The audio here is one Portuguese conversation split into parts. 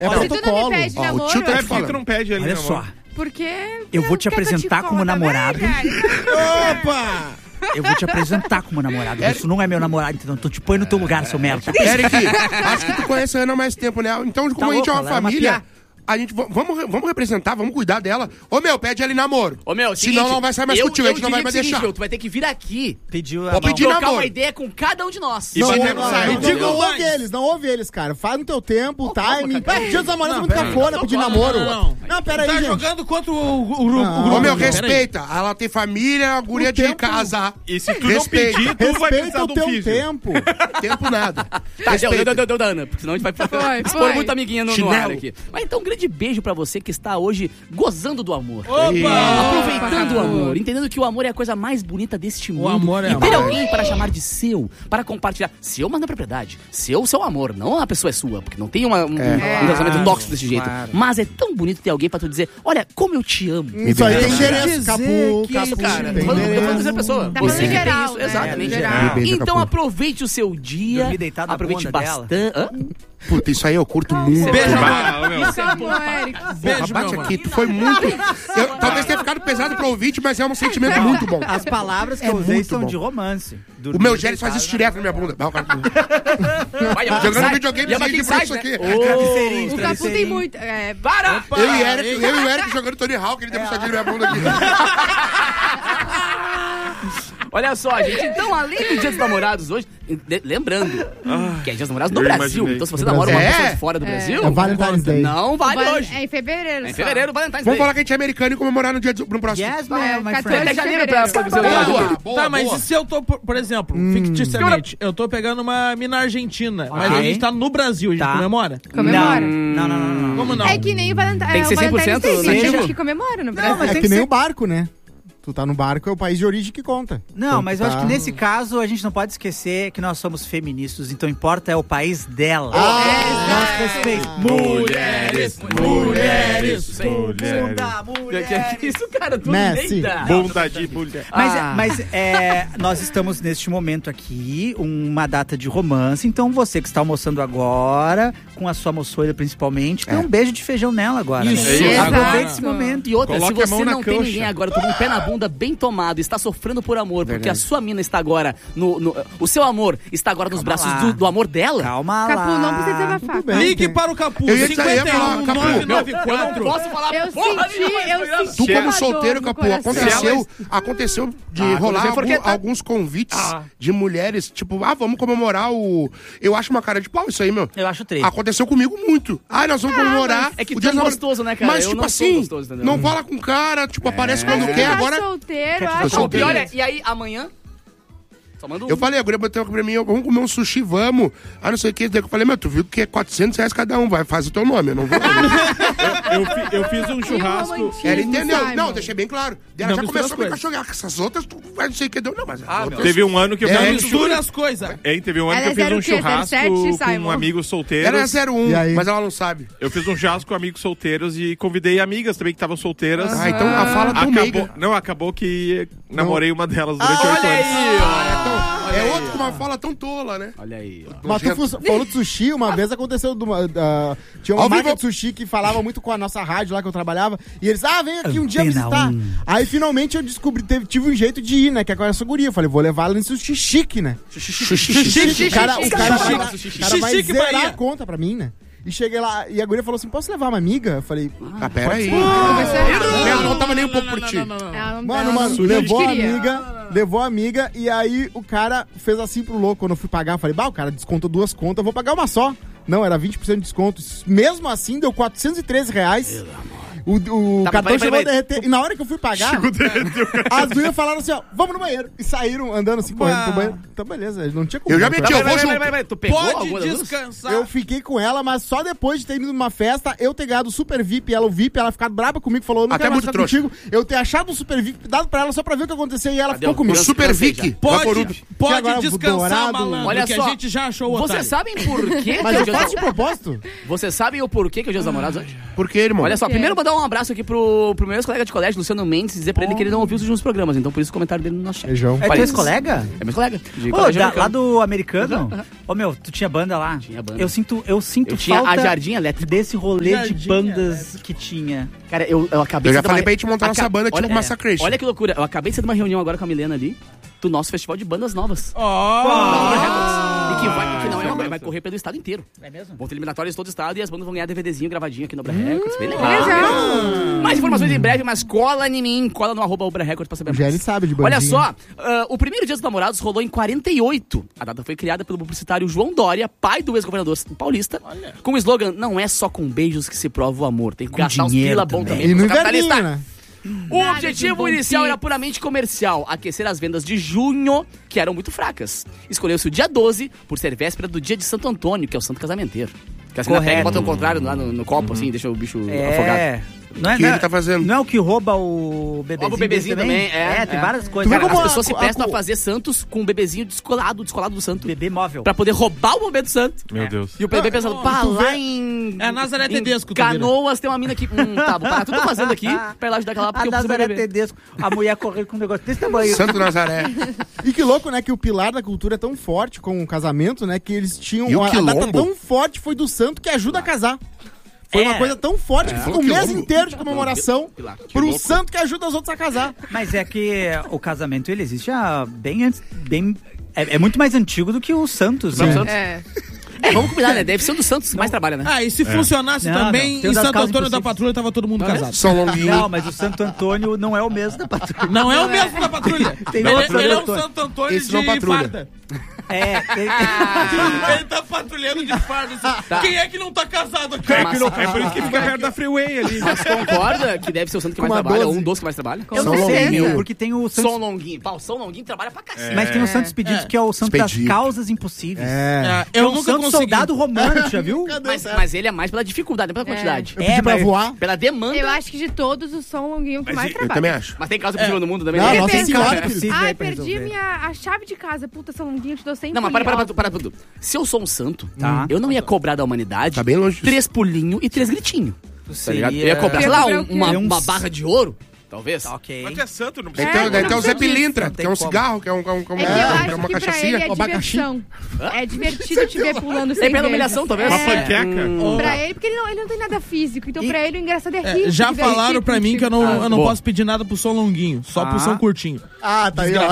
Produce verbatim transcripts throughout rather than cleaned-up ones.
É Se tu não me protocolo. pede Ó, namoro, o tio tá é te falando. Tu não pede ali, Olha namoro. só, porque... Eu vou te quer que eu apresentar te como coma namorado. também, cara? Opa! eu vou te apresentar como namorado. Isso não é meu namorado, então tu te põe no teu lugar, seu merda. Eric, acho que tu conhece a Ana há mais tempo, né? Então, como Tá a gente é louco, uma ela é uma família... piá. A gente, v- vamos, vamos representar, vamos cuidar dela. Ô, meu, pede ela em namoro. Ô, meu, Senão seguinte, não vai sair mais eu, contigo, a eu gente não vai diria mais o seguinte, deixar. meu, tu vai ter que vir aqui Pediu a Vou e pedir trocar namoro. uma ideia com cada um de nós. E Não, bater não, no site. não, entendeu? não ouve eles, não ouve eles, cara. Faz no teu tempo, o time. Dia dos namorados é muito cafona, pedir namoro. Não, Não, pera aí, tá gente. jogando contra o, o, o grupo. Ah. Ô, meu, Pera aí. respeita. Ela tem família, a guria O de tempo- casa. E se tu Respeita. não pedir, tu vai Respeita precisar o de um teu físio. tempo. Tempo nada. Tá, deu, Respeita. deu, deu, deu, Dana, porque senão a gente vai Foi, expor foi. muita amiguinha no, no Chinelo. ar aqui. Mas então, um grande beijo pra você que está hoje gozando do amor. Opa! Aproveitando o amor, entendendo que o amor é a coisa mais bonita deste mundo. amor é e ter amor. alguém para chamar de seu, para compartilhar. Seu, mas na propriedade. Seu, seu amor, não a pessoa é sua, porque não tem uma, um, um relacionamento Claro, tóxico desse jeito. claro. Mas é tão bonito ter alguém pra tu dizer, olha, como eu te amo. Isso aí tem Quer endereço, dizer capu, que capu. Isso, cara. tem Tô falando, tô falando endereço. dessa pessoa. Tá Você falando que tem geral, isso, né? exatamente. Geral. Beijo, Então Capu. aproveite o seu dia. Dormir deitado na Aproveite bunda dela. bastante. Hã? Puta, isso aí eu curto muito. Beijo, Ah, amor. meu. Isso é amor, Eric. Porra, Beijo, bate meu aqui, amor. tu foi muito... Eu, talvez tenha ficado pesado pro ouvinte, mas é um sentimento muito bom. As palavras que É eu usei muito são bom. de romance. O meu Gélis faz isso direto na minha bunda. Ah, o cara- Vai, Yamaha Jogando Inside. videogame, Yamaha exige pra Inside, isso aqui. né? Travesseirinho, O Capu tem muito... É, Para! Eu e Eric, eu e o Eric jogando Tony Hawk, ele deu um puxadinho na minha bunda aqui. Olha só, gente. Então, além do Dia dos Namorados hoje, de- lembrando que é Dia dos Namorados no eu Brasil. imaginei. Então, se você namora uma É. pessoa de fora do Brasil, É Valentine's Day. não vale vai- hoje. é em fevereiro. É em só. fevereiro, Valentine's Vamos Day. falar que a gente é americano e comemorar no dia do, no próximo. Yes, É, man, my quatorze friend. Até janeiro pra, pra fazer o Boa, namoro. boa, Tá, mas boa. e se eu tô, por, por exemplo, ficticiamente, eu tô pegando uma mina argentina, mas a Ok. gente tá no Brasil, a gente Tá. comemora? Comemora. Não, não, não, não, não. Como não? É que nem o Valentine's Tem que ser o Valentine's cem por cento Day, tem nativo? gente que comemora no Brasil. mas É tem que que nem ser- o barco, né? Tu tá no barco, é o país de origem que conta. Não, Então, mas tu eu acho tá- que nesse caso a gente não pode esquecer que nós somos feministas, então importa é o país dela. Ah, Nosso respeito. Mulheres, mulheres, Bunda, mulher. Que, que isso, cara? Tudo Messi. nem dá. Bunda de mulher. Mas, Ah. mas é, nós estamos neste momento aqui, uma data de romance, então você que está almoçando agora, com a sua moçoila principalmente, dê um beijo de feijão nela agora. Isso. né? Exato. Aproveite esse momento. E outra, Coloque se a mão você na não tem coxa. ninguém agora, tomou um pé na bunda bem tomado, está sofrendo por amor, porque a Verdade. sua mina está agora no, no- o seu amor está agora nos braços lá. do, do amor dela. Calma Capu, lá. não precisa desabafar. Tudo bem. Ligue para o Capu, Eu ia te- eu ia cinquenta e falar, um, Capu, nove Eu nove não quatro. posso falar Eu porra senti, nenhuma, eu mas- senti Tu como uma solteiro, dor no Capu, coração. aconteceu, aconteceu de Ah, rolar aconteceu porque algum- tá- alguns convites Ah. de mulheres, tipo, ah, vamos comemorar o... Eu acho uma cara de pau isso aí, meu. Eu acho três. Aconteceu comigo muito. Ah, nós vamos comemorar. é que o tu dia é dos namorados. gostoso, né, cara? Mas, Eu tipo não sou assim, gostoso, entendeu? não fala com o cara, tipo, aparece quando Você quer. tá Agora, solteiro, Quer acho te dar O solteiro. pior é, e aí amanhã? Só manda um. eu falei, a guria bateu pra mim, vamos comer um sushi, vamos. Ah, não sei o que. Daí eu falei, meu, tu viu que é quatrocentos reais cada um, vai, faz o teu nome, eu não vou. Eu, fi- eu fiz um churrasco. romantismo, Ela entendeu. Simon. Não, deixei bem claro. Daí Ela Não já mistura começou a me as coisas. cachorrear com essas outras, tu vai não sei o que deu. Não, mas as Ah, outras... Teve um ano que eu É, fiz um Mistura churrasco. as coisas. É, teve um ano Ela que eu é fiz zero um o quê? churrasco zero sete, com Simon? amigos solteiros. Era zero um, E aí? mas ela não sabe. Eu fiz um churrasco com amigos solteiros e convidei amigas também que estavam solteiras. Ah, então a fala tão Acabou, meiga. não, acabou que namorei uma delas durante Ah, oito olha anos. aí, ó. É, tão- é outro com uma fala tão tola, né? Olha aí, ó. Mas tu fu- falou de sushi, uma vez aconteceu. de uma- da- tinha uma Ao marca vivo. de sushi que falava muito com a nossa rádio lá que eu trabalhava. E eles, ah, vem aqui um dia Antena visitar. um. Aí finalmente eu descobri, teve, tive um jeito de ir, né? Que é com essa guria. Eu falei, vou levar ela nesse sushi chique, né? Chique, O cara, o cara, chique, vai, chique, o cara vai chique, zerar Bahia. a conta pra mim, né? E cheguei lá, e a guria falou assim, posso levar uma amiga? Eu falei, Ah, pera aí. Começou errado. Ela não tava nem um pouco por ti. Ela não- mano, ela mano, não levou a queria. amiga, levou a amiga, e aí o cara fez assim pro louco. Quando eu fui pagar, eu falei, bah, o cara descontou duas contas, eu vou pagar uma só. Não, era vinte por cento de desconto. Mesmo assim, deu quatrocentos e treze reais. O, o Tá, cartão mas vai, chegou vai, a derreter. E na hora que eu fui pagar, as duas falaram assim, ó, vamos no banheiro. E saíram andando assim, correndo pro banheiro. Então, beleza, não tinha como. Eu já né? meti, eu Vai, vou vai, vai, junto. vai, vai. Tu pegou Pode alguma das duas? descansar. Eu fiquei com ela, mas só depois de ter ido numa festa, eu ter ganhado o Super V I P, ela o V I P, ela ficado braba comigo, falou, eu não Até quero mais muito ficar trouxa. contigo. Eu ter achado um Super V I P, dado pra ela só pra ver o que aconteceu, e ela Cadê ficou o- comigo. Eu Super sei Vic. já. Vaporudo. Pode, pode agora descansar, dourado. malandro, Olha que só, a gente já achou o Vocês otário. sabem por quê? Mas que é eu o Dia dos faço de propósito. Vocês sabem o porquê que é o Dia dos Namorados hoje? Por quê, irmão? Olha só, quê? primeiro mandar mandar um abraço aqui pro, pro meu ex-colega de colégio, Luciano Mendes, e dizer pra ele que ele não ouviu os últimos programas. Então, por isso o comentário dele no nosso chat. Beijão. É teu Parece- ex-colega? É meu colega. de Ô, colégio da- americano. lá do americano? Ô, meu, tu tinha banda lá? Tinha banda. Eu sinto, eu sinto Eu tinha falta a Jardim Elétrico. desse rolê Jardim de bandas que tinha. Cara, eu, eu acabei Eu de já ser de falei uma- pra gente montar nossa Aca- banda, tipo olha- Massacration. Olha que loucura. Eu acabei de ser de uma reunião agora com a Milena ali, do nosso festival de bandas novas. Ó. Ubra Records. E que, vai, que não é uma, vai correr pelo estado inteiro. É mesmo? Vão ter eliminatórias de todo o estado e as bandas vão ganhar DVDzinho gravadinho aqui no Ubra Records. Bem legal. Legal. Mais informações em breve, mas cola em mim, cola no arroba Ubra Records pra saber O Gelli mais. sabe de bandinha. Olha só, ah, o primeiro Dia dos Namorados rolou em quarenta e oito. A data foi criada pelo publicitário João Dória, pai do ex-governador paulista, com o slogan: não é só com beijos que se prova o amor, tem que Com gastar uns dinheiro pila bom também. também. E no pro capitalista. inverninho, né? O Nada objetivo de um inicial bom era pix. puramente comercial, aquecer as vendas de junho, que eram muito fracas. Escolheu-se o dia doze, por ser véspera do dia de Santo Antônio, que é o santo casamento. Que assim, na Correto. pega, bota o contrário lá no, no copo, assim, deixa o bicho afogado. É. Não é, que não ele é- tá fazendo? Não é o que rouba o bebezinho, Rouba o bebezinho dele também, é, É, tem é. várias coisas. Tu vê Cara, como as a- pessoas se a- prestam a, a- fazer santos com um bebezinho descolado, descolado do santo. Bebê móvel. Pra poder roubar o momento santo. Meu Deus. E o bebê pensando, pá, tu lá vê- em... É Nazaré em Tedesco, tu vira. Canoas tem uma mina aqui. Hum, tá, vou parar tudo que eu tô fazendo aqui pra ir lá ajudar aquela lá, porque A eu preciso Nazaré beber. Tedesco, a mulher correndo com um negócio desse tamanho. Santo Nazaré. E que louco, né? Que o pilar da cultura é tão forte com o casamento, né? Que eles tinham. E o a, a data quilombo? tão forte foi do santo que ajuda a casar. Foi É. uma coisa tão forte que ficou O um mês quilombo? inteiro de comemoração Pilar. Que pro louco. santo que ajuda os outros a casar. Mas é que o casamento, ele existe há bem antes, bem... É, é muito mais antigo do que o Santos, né? Santos. É. É, vamos combinar, né? Deve ser um dos santos que mais trabalha, né? Ah, e se funcionasse Não, também, não. Tem em o das Santo causas Antônio da impossíveis. Patrulha tava todo mundo casado. São Longuinho. Não, mas o Santo Antônio não é o mesmo da patrulha. Não é o mesmo da Patrulha. Tem ele, outro ele é um Antônio. Santo Antônio Esse não de patrulha. farda. É, tem... Ele tá patrulhando de farda. Assim. Quem é que não tá casado aqui? Mas- É por isso que fica perto da freeway ali. Mas concorda que deve ser o santo que mais Uma trabalha, doze. ou um dos que mais trabalha? Eu São não sei, Longuinho. meu, porque tem o São Santos... Longuinho. Pá, o São Longuinho trabalha pra cacete. Mas tem o Santos Pedidos, que é o santo das Expedito. causas impossíveis. É. É, Que é eu um nunca santo consegui. soldado romano, já viu? Mas, mas ele é mais pela dificuldade, não pela quantidade. Eu pedi pra mas- voar. Pela demanda. Eu acho que de todos, o São Longuinho que mais Eu trabalha. também acho. Mas tem causa possível no mundo também. Não, né? Nossa Depende. Senhora, É querido. possível Ai, pra perdi resolver. minha, a chave de casa. Puta, São Longuinho, te dou cem Não, mas para, para, pulinhos. para, para, tudo. Se eu sou um santo, Tá. eu não ia cobrar da humanidade Tá bem longe disso. três pulinhos e três gritinhos. Tá ligado? Eu ia Seria- cobrar, sei Eu ia lá, cobrar um- o quê? uma, Uns- uma barra de ouro, talvez. Tá, ok. Mas tu é santo, não Daí precisa. tem, É, daí não tem o Zé precisa Pilintra, disso. que é um Não tem cigarro, que é, um, que é, um, que é, um, É que eu que é acho uma que pra ele cachaçinha. é abacaxi. diversão. É divertido te ver pulando É sem pela vezes. humilhação, talvez. Uma É. panqueca. Hum. Pra ele, porque ele não, ele não tem nada físico. Então, E- pra ele, o engraçado é É, rir. já se divertir falaram pra mim que eu contigo. não, eu não boa. posso pedir nada pro som longuinho, só pro Ah. som curtinho. Ah, tá aí, ó.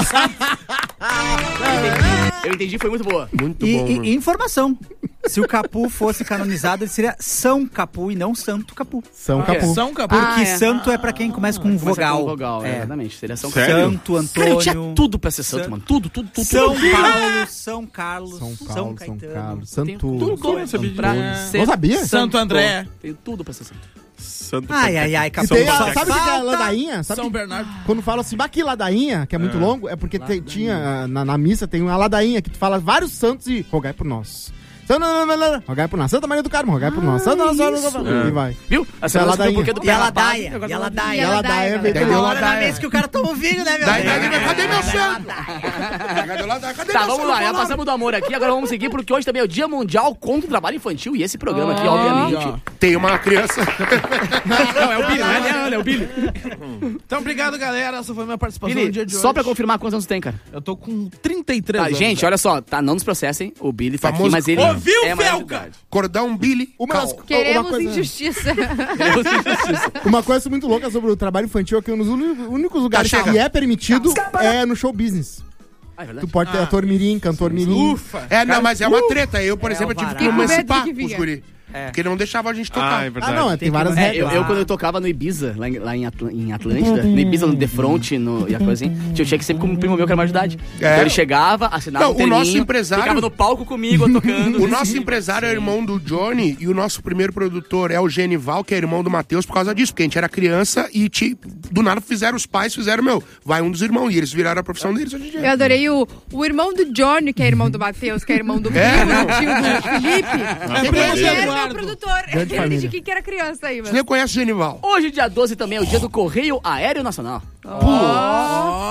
Eu entendi, foi muito boa. Muito E, bom, e- mano. e informação. Se o Capu fosse canonizado, ele seria São Capu e não Santo Capu. São Capu. São Capu. Porque Ah, é. santo é pra quem começa com um Começa vogal. com vogal, é, É. exatamente. Seria São Sério? Santo Cara, ele tinha Antônio. tudo pra ser santo, San- mano. Tudo, tudo, tudo. São tudo. Paulo, São Carlos, São São, Paulo, São Caetano. Carlos, Tem Santo... tudo não sabia pra disso. ser Não sabia? Santo André. Tem tudo pra ser santo. Santo Ai, ai, ai, E Capu. tem a, só sabe o que é a falta- ladainha? Sabe São que- Bernardo. quando fala assim, bah, que ladainha, que é muito longo, é porque te- tinha, ah, na, na missa tem uma ladainha que tu fala vários santos e rogai por nós. Santa- Rogai por nós. Santa Maria do Carmo, rogai por nós. Santa Nossa Senhora, e vai. Viu? Essa é a ladainha. porquê do E a pé na barba, ladaia, agora e a não- ladaia. E a ladaia, é bem- Daí Uma deu hora na ladaia. vez que o cara toma o vinho, né, meu? Daí, daí, daí, cadê meu santo? Cadê o ladaia? Cadê Tá, meu vamos santo? lá, já Falaram. passamos do amor aqui, agora vamos seguir, porque hoje também é o Dia Mundial contra o Trabalho Infantil, e esse programa aqui, Ah, obviamente... Tem uma criança. Não, é o Billy, não é Leandro, é o Billy. Então, obrigado, galera. Essa foi a minha participação no dia Billy, de hoje. só pra confirmar quantos anos tem, cara. Eu tô com trinta e três Tá, anos. gente, olha só, tá, não nos processem, o Billy tá aqui, Famoso- mas ele Ouviu, é maior de Felca? idade. Cordão Billy. Uma, Cal. uma Queremos coisa, injustiça. uma coisa muito louca sobre o trabalho infantil é que um dos uni- únicos lugares Tá, chega. que é permitido é no show business. Ah, é verdade? Tu pode ter ator mirim, cantor mirim. Ufa. É, não, mas é uma treta. Eu, por É exemplo, o tive que varado. me emancipar Que com os vinha. guri. É. Porque não deixava a gente tocar. Ah, é verdade. Ah, não, é, tem que várias manter. É, eu, regras. eu, quando eu tocava no Ibiza, lá em, lá em, Atl- em Atlântida, no Ibiza, no The Front, no, e a coisa assim, eu tinha que sempre com um primo meu que era mais de idade. É. Então ele chegava, assinava Não, um o terninho, nosso empresário- ficava no palco comigo, tocando. O nosso empresário é irmão do Johnny e o nosso primeiro produtor é o Genival, que é irmão do Matheus, por causa disso, porque a gente era criança e ti- do nada fizeram os pais, fizeram, meu, vai um dos irmãos, e eles viraram a profissão deles hoje em dia. Eu adorei o, o irmão do Johnny, que é irmão do Matheus, que é irmão do É, primo, não. do tio do Felipe. primo Ele do era Eduardo. meu produtor. Grande Ele família. de quem que era criança aí, Você mano. nem conhece o Genival. Hoje, dia doze, também é o dia do Correio Aéreo Nacional. Ó.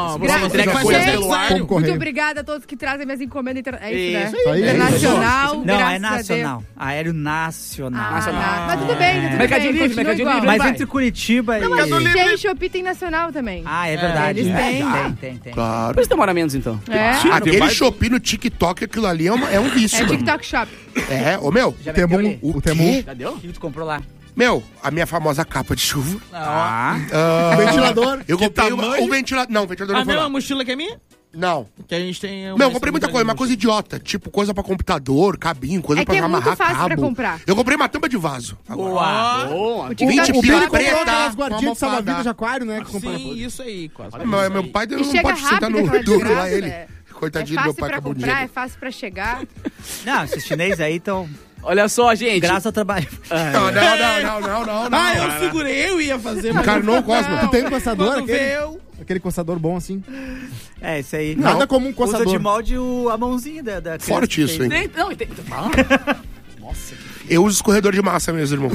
Não, você Graças entrega a coisa Deus. pelo ar. Como Muito correio. obrigada a todos que trazem minhas encomendas. Inter... É isso, Isso né? aí. Internacional. Não, graças é a Deus. nacional. Aéreo nacional. Ah, Nacional. Mas tudo bem, tudo Mercadinho bem. Livre, continua Mercadinho igual. Livre. Mas vai. entre Curitiba e... Tem Shopee, tem nacional também. Ah, é verdade. eles É, têm. Tem, tem, tem. Claro. Por isso demora menos, então. É, Aquele mais- Shopee no TikTok, aquilo ali é, uma- é um vício, é mano. TikTok Shop. É, ô meu, Já O Temum, meteu ali? o Temum. Já deu? O que tu comprou lá? meu, a minha famosa capa de chuva. Ah, Ah, Ventilador. Eu Que comprei uma, tamanho? um ventilador. Não, o ventilador A não foi mesma lá. mochila que a minha? Não. Que a gente tem... Meu, eu comprei muita coisa, uma coisa idiota. Tipo, coisa pra computador, cabinho, coisa É pra que é muito amarrar fácil cabo. pra comprar. Eu comprei uma tampa de vaso. Agora. Boa. Boa. O TikTok vinte Shop. O Billy comprou preta, aquelas com guardinhas de salva-vidas almofada. de aquário, né? Que comprou. Sim, isso aí, quase. Meu, meu pai E não chega pode sentar rápido no aquela duro desgraça, lá, ele. é. É Coitadinho do meu fácil pai pra com a comprar, é bundinha. fácil pra chegar. não, esses chineses aí estão... Olha só, gente. Graças ao trabalho. Não, não, não, não, não, não, não. Ah, eu segurei, eu ia fazer. mas Encarnou não o Cosmo. não. Tu tem um coçador, Quando aquele? veio... Aquele coçador bom assim. É, isso aí. Nada como um Usa coçador. de molde o, a mãozinha da, da criança Forte que isso, fez. hein? Tem, não, tem, ah, Eu uso escorredor de massa mesmo, irmão.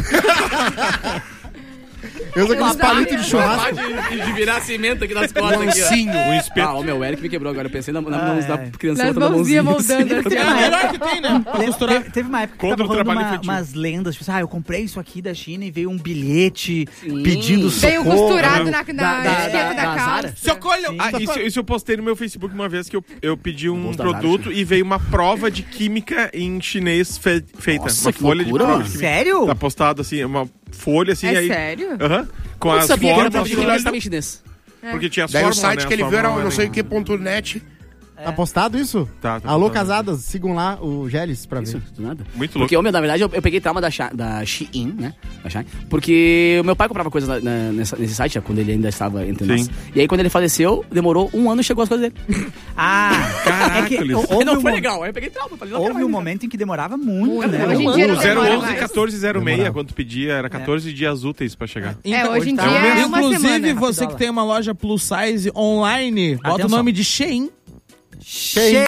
Eu uso aqueles palitos de churrasco. de, de virar cimento aqui nas costas. Aqui, ó. Mansinho. Um espeto. Ah, o meu Eric me quebrou agora. Eu pensei na, na, Ah, na, é. na criança Nas botando a mãozinhas mãozinha moldando assim. assim. É a melhor que tem, né? Pra Le- costurar. Teve, teve uma época que Contra tava o rolando trabalho uma, infantil. umas lendas, tipo, ah, eu comprei isso aqui da China e veio um bilhete Sim. pedindo socorro. Veio costurado na, na Da- da- etiqueta da- da, da calça. Zara? Socorro! Ah, isso, isso eu postei no meu Facebook uma vez que eu, eu pedi um Bolsa da produto e veio uma prova de química em chinês fe- feita. Nossa, uma que folha loucura, de prova mano. de química. Sério? Tá postado assim, uma folha assim, É aí. sério? Aham. Com Eu as sabia que era formas. prova de química, tudo. estava em chinês. Porque tinha as Daí o fórmulas, site né, que ele as viu era fórmulas não sei o eram- que ponto net. Tá postado isso? Tá, tá Alô, postado. casadas, sigam lá o Geles pra Isso, ver. do nada. Muito louco. Porque, eu, meu, na verdade, eu, eu peguei trauma da, Sha- da Shein, né? Da Shein, porque o meu pai comprava coisas na- na- nessa- nesse site, quando ele ainda estava entre nós. Sim. E aí, quando ele faleceu, demorou um ano e chegou as coisas dele. Ah, Caraca, é que Liz. houve, E não um, foi mo- legal. Aí eu peguei trauma. Falei, não quero houve mais, um cara. momento em que demorava muito, né? Hoje em Um dia ano. não O demora zero onze mais. quatorze zero seis, Demorava. quando tu pedia, era catorze dias úteis pra chegar. É, hoje em tá- dia é uma Inclusive, semana. você que Dólar. tem uma loja plus size online, bota o Atenção. nome de Shein. Cheio.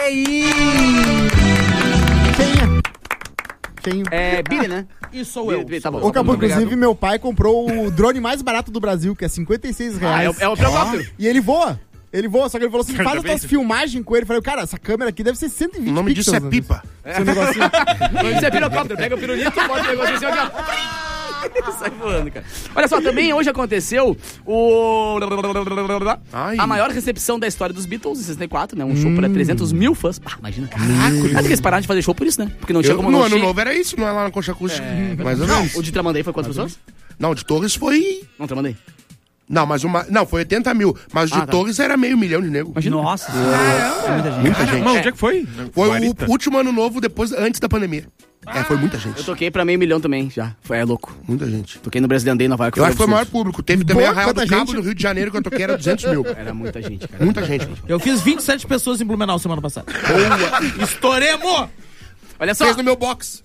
Cheinha. Cheinho. É, Billy, né? E sou eu. Billy, tá bom. Ô, Cabu, Muito obrigado. inclusive, meu pai comprou o drone mais barato do Brasil, que é cinquenta e seis Ah, é, reais. o- é o helicóptero. E ele voa. Ele voa, só que ele falou assim, faz as Certamente. tuas filmagens com ele. Eu falei, cara, essa câmera aqui deve ser cento e vinte O nome disso é pixels, né? pipa. Seu negocinho. Isso é pirocóptero. Pega o pirulito, bota o negócio assim, ó. Sai voando, cara. Olha só, também hoje aconteceu o... Ai. a maior recepção da história dos Beatles, em sessenta e quatro, né? Um show para trezentos mil fãs. Ah, imagina, caraca. Acho que eles pararam de fazer show por isso, né? Porque não tinha Eu, como no não ano encher. novo era isso, não é lá na Concha Acústica. Mais ou menos. O de Tramandaí foi quantas pessoas? Não, o de Torres foi... Não, Tramandaí. Não, mas uma... Não, foi oitenta mil. Mas o de Ah, tá. Torres era meio milhão de nego. Nossa, é muita gente. Muita gente. Mas onde é que foi? Foi Guarita. o último ano novo depois, antes da pandemia. É, foi muita gente. Eu toquei pra meio milhão também, já. Foi, é louco. Muita gente. Toquei no Brasilian Day em Nova York. Eu acho que foi o maior absurdo. público. Teve também Boa, a Arraial do quanta Cabo gente. no Rio de Janeiro que eu toquei, era duzentos mil. Era muita gente, cara. Muita gente. Eu fiz vinte e sete pessoas em Blumenau semana passada. Boa! Estouremos! Olha só. Fez no meu box.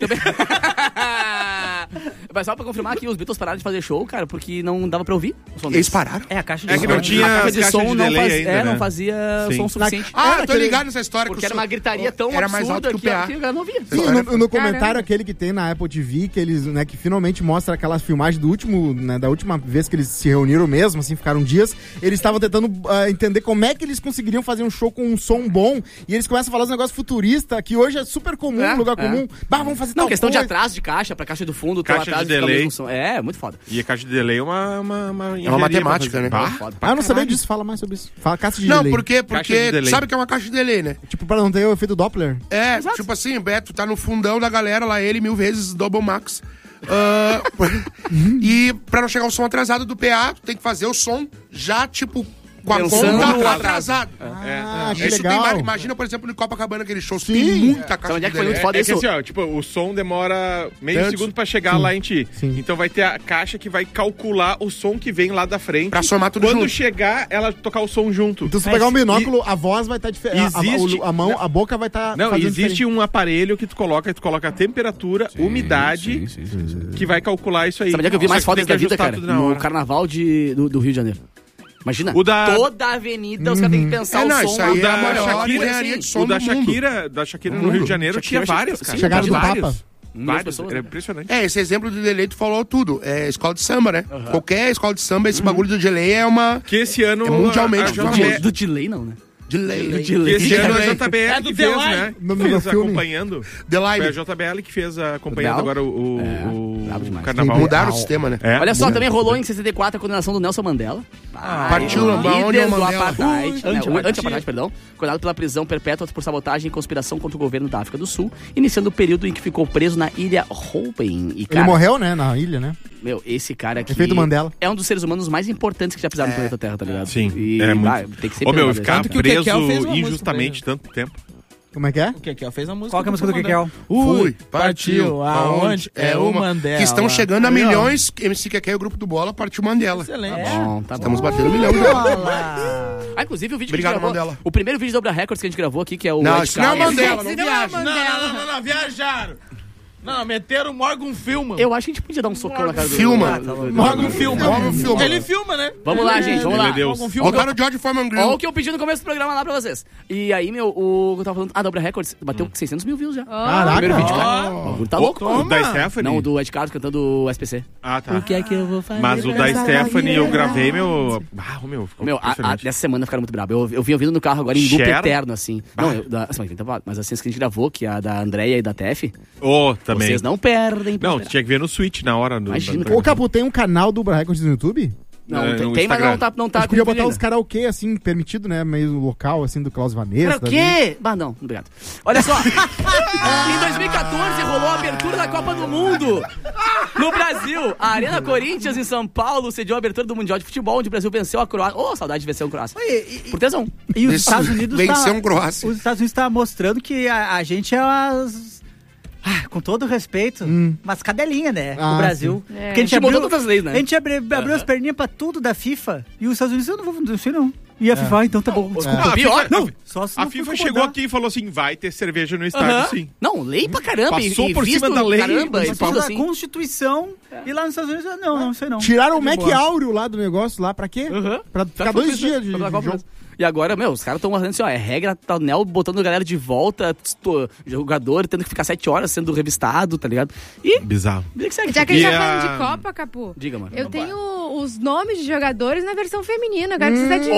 Mas só pra confirmar aqui, os Beatles pararam de fazer show, cara, porque não dava pra ouvir o som Eles deles. pararam? É, a caixa de É que som. não tinha A caixa as de caixas som de não, delay faz- ainda, é, não né? fazia Sim. som suficiente. Ah, eu tô aquele- ligado nessa história. Porque que era o uma som- gritaria tão Era mais alto absurda que o que, P A. que a galera não via. Sim, no, no comentário Caramba. aquele que tem na Apple T V, que eles, né, que finalmente mostra aquelas filmagens do último, né, da última vez que eles se reuniram mesmo, assim, ficaram dias, eles estavam tentando ah, entender como é que eles conseguiriam fazer um show com um som bom, e eles começam a falar uns negócios futuristas, que hoje é super comum, É, no lugar é. comum. Bah, vamos fazer Não, tal questão de coisa. atraso de caixa pra caixa do fundo, teu Caixa atraso de fica o delay. mesmo som. É, muito foda. E a caixa de delay é uma, uma, uma É uma matemática, né? Muito foda. Ah, eu não sabia disso, fala mais sobre isso. Fala caixa de Não, delay. porque, Caixa porque de delay. sabe que é uma caixa de delay, né? Tipo, pra não ter o efeito Doppler. É, tipo assim, Beto tá no fundão da galera lá, ele mil vezes Double Max. Ah, e pra não chegar o som atrasado do P A, tu tem que fazer o som já, tipo, com a Pensando conta no atrasado. Ah, que Isso tem legal. vários- imagina, por exemplo, no Copacabana, aqueles shows que Sim. tem muita Sabe caixa onde é de que foi delay. muito foda É que isso? assim, ó, tipo, o som demora meio Tantos. segundo pra chegar lá em ti. Sim. Então vai ter a caixa que vai calcular o som que vem lá da frente. Pra somar tudo Quando junto. chegar, ela tocar o som junto. Então, se pegar um binóculo, a voz vai estar diferente. Existe- A, a mão, Não. a boca vai estar. Não, existe um aparelho que tu coloca, tu coloca a temperatura, umidade, que vai calcular isso aí. Sabe onde é que eu vi mais Só que fodas tem da que vida, ajustar cara? tudo na No hora. carnaval de, do, do Rio de Janeiro. Imagina, O da- toda a avenida, os caras têm que pensar É, não, o isso som. aí lá. é a da maior Shakira, engenharia de som O da do mundo. Shakira, da Shakira Do no Rio mundo. de Janeiro Shakira, tinha várias, cara. sim, Chegaram do Vários. Papa. Um milhão de Vários, pessoas, é né? impressionante. É, esse exemplo do delay tu falou tudo. É escola de samba, né? Qualquer escola de samba, esse bagulho do delay é uma... Que esse ano... É mundialmente a- a famoso. J B L Do delay, não, né? Delay. Do Que delay. esse ano a Delay. J B L É do que fez, Delay. né? No Fez meu filme. acompanhando. The Foi a Line. J B L que fez a, acompanhando Bel? agora o, o, É, o brabo demais. carnaval. Mudaram o sistema, né? É. Olha só, também rolou em sessenta e quatro a condenação do Nelson Mandela. Ah, Partiu, o onde é o líder do Mandela? apartheid, Ui, né, o anti-apartheid. anti-apartheid, perdão, condenado pela prisão perpétua por sabotagem e conspiração contra o governo da África do Sul, iniciando o período em que ficou preso na ilha Robben. E, Ele cara, morreu, né, na ilha, né? meu, esse cara aqui Efeito Mandela. é um dos seres humanos mais importantes que já pisaram no planeta Terra, tá ligado? Sim, E, é muito... ah, tem que ser Ô, meu, pena ficar dele. Tanto que o preso Kekel fez uma música injustamente pra tanto tempo. Como é que é? O Kekel fez a música. Qual que é a música do Kekel? Fui, partiu, aonde é o Mandela. Que estão chegando a Aí, ó. milhões. M C Kekel e o grupo do Bola partiu Mandela. Excelente. Bom, tá bom. Estamos batendo um milhão já. Olá. Ah, inclusive o vídeo Obrigado, que a gente gravou, Mandela. o primeiro vídeo do Obra Records que a gente gravou aqui, que é o Não, White isso não é Cow. Mandela, não Esse não é viaja. Não, Mandela. não, não, não, viajaram. Não, não, meteram o Morgan Filma. Eu acho que a gente podia dar um socão na cara do... Filma. do- do- do- Morgan Filma. Morgan Filma. Ele filma, né? Vamos lá, gente, vamos Meu lá. Deus. Morgan Filma. Botaram o George Foreman Olha o Grill. que eu pedi no começo do programa lá pra vocês. E aí, meu, o que eu tava falando... Ah, da Obra Records bateu seiscentos mil views já. Caraca. Primeiro vídeo, cara. Ó. O bagulho tá louco. O da Stephanie? Não, o do Ed Carlos cantando o S P C. Ah, tá. O que é que eu vou fazer? Mas o pra da essa Stephanie eu vida? gravei, meu... Ah, o meu, ficou Meu, a, a, impressionante. dessa semana ficaram muito brabo. Eu, eu vim ouvindo no carro agora em loop Cher? eterno, assim. Não, eu, da, semana que vem tá bom, mas assim, as que a gente gravou, que é a da Andréia e da Tef, Ô, também. vocês não perdem. pra Não, esperar. tinha que ver no Switch na hora. Do, Imagina, do- Ô, Capu, tem um canal do Ubra Records no YouTube? Não, É, tem, no tem, mas Instagram. não tá, não tá A gente podia com botar vídeo os karaokê, assim, permitido, né? Meio local, assim, do Klaus Vanessa. Pra o quê? Ah, não, obrigado. Olha só, em dois mil e catorze rolou a abertura da Copa do Mundo no Brasil. A Arena Corinthians, em São Paulo, cediu a abertura do Mundial de Futebol, onde o Brasil venceu a Croácia. Ô, saudade de vencer o Croácia. Por tesão. E os Esse Estados Unidos venceu tá, um Croácia. Os Estados Unidos tá mostrando que a, a gente é as... Ah, com todo respeito, mas cadelinha, né? Ah, o Brasil. sim. É. Porque a gente A gente mudou abriu, todas as leis, né? A gente abriu, abriu as perninhas pra tudo da FIFA. E os Estados Unidos, eu não vou não sei não. E a FIFA, ah, então tá bom. Desculpa. Ah, a Pior, FIFA- não. Só se A não for FIFA incomodar. chegou aqui e falou assim, vai ter cerveja no estádio, Aham. sim. Não, lei pra caramba. e- Passou e por cima visto da lei, Caramba, mas e Passou tudo da assim. Constituição. E lá nos Estados Unidos, não, não, sei não. Tiraram o De Mac boa. Áureo lá do negócio, lá pra quê? Aham. Pra Tá ficar foi dois isso, dias né? de, Foi pela de Copa jogo. mesmo. E agora, meu, os caras estão fazendo assim, ó, é regra, tá o Nel botando a galera de volta, tô, jogador tendo que ficar sete horas sendo revistado, tá ligado? E, Bizarro. vida que segue. Já que a gente E tá a- falando de Copa, Capu, Diga, mano. eu tenho os nomes de jogadores na versão feminina. Agora precisa de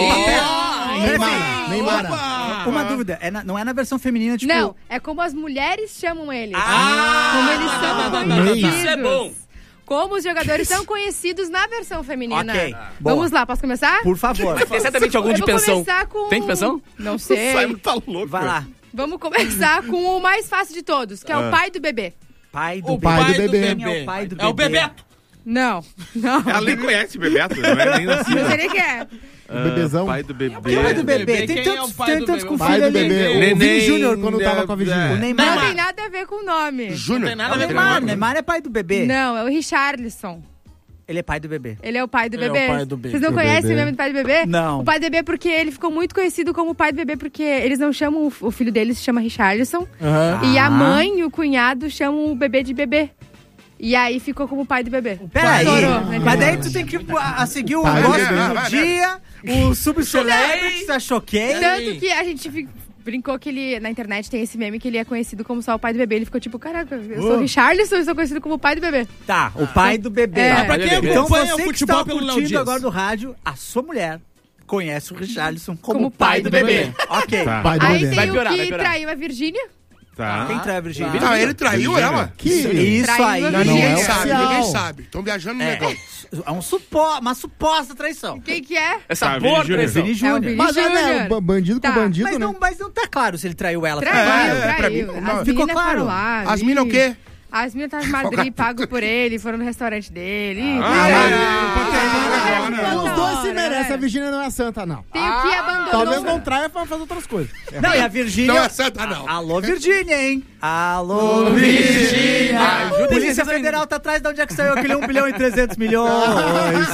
Neymar, Neymar. Uma dúvida, é na- não é na versão feminina, tipo... Não, é como as mulheres chamam eles. Ah! como eles são conhecidos. Isso é bom. Como os jogadores são conhecidos na versão feminina. Ok, boa. Vamos lá, posso começar? Por favor, Tem certamente algum Eu de vou pensão. começar com... Tem de pensão? Não sei. Simon tá louco. vai lá. Vamos começar com o mais fácil de todos, que é o pai do bebê. Pai do O bebê. pai do bebê. Quem é o pai do É o bebê? Bebeto. Não, não. Ela nem conhece Bebeto, não é nem assim. Não sei nem quem é. O bebezão. Pai do bebê. Pai do bebê. Tem Quem é tantos, o pai tem do tantos bebê? com Pai filho do ali. bebê. O Neném, Vini Júnior, quando tava com a Virgínia. O Não Neymar. tem nada a ver com o nome. Júnior. tem nada a O ver com Neymar, nome. Neymar é pai do bebê. Não, é o Richarlison. Ele é pai do bebê. Ele é o pai do Ele é o bebê. pai do bebê. Vocês não Do conhecem bebê. o nome do pai do bebê? Não. O pai do bebê porque ele ficou muito conhecido como pai do bebê porque eles não chamam o, o filho dele, se chama Richarlison. E a mãe e o cunhado chamam o bebê de bebê. E aí ficou como pai do bebê. Peraí, Estourou, né? mas daí tu tem que a, a seguir o Pai do gosto bebê. do Vai, dia, o subcelebrities, a choquei. Tanto que a gente fi- brincou que ele, na internet tem esse meme que ele é conhecido como só o pai do bebê. Ele ficou tipo, caraca, eu sou Oh. Richarlison e sou conhecido como o pai do bebê. Tá, o pai do bebê. É. Tá, Pra quem Bebê. então acompanha você o que futebol está pelo Léo curtindo Dias. agora do rádio, a sua mulher conhece o Richarlison como, Como pai do bebê. Ok. Tá. Pai do Aí bebê. tem Vai o piorar, que vai piorar. traiu a Virgínia. Tá. Quem trai a Virgínia? Ah, ele traiu ela? Que... Isso Traiu aí. a Não, Ninguém é Virgínia. sabe, oficial. ninguém sabe. Estão viajando no É, negócio. é um supo, uma suposta traição. Quem que é? Essa Tá, porra, Vini Júnior. traição. Vini É o Júnior. Vini Mas é, né, Júnior. ba- bandido Tá, com bandido, Mas né? não, mas não tá claro se ele traiu ela. Traiu, é, pra traiu. mim, As não. Ficou meninas claro. foram lá. As vi. minas o quê? As meninas estavam em Madrid, pago por ele, foram no restaurante dele. Ih, Ah, traiu. não pode ter nada agora. Mas os dois se Ora, merecem. né? A Virgínia não é santa, não. Tem o que abandonou. Talvez não traia pra fazer outras coisas. Não, e a Virgínia... Não é santa, não. Alô, Virgínia, hein? Alô, Virgínia! Ajuda Polícia esses Federal tá atrás de onde é que saiu aquele um bilhão e trezentos milhões.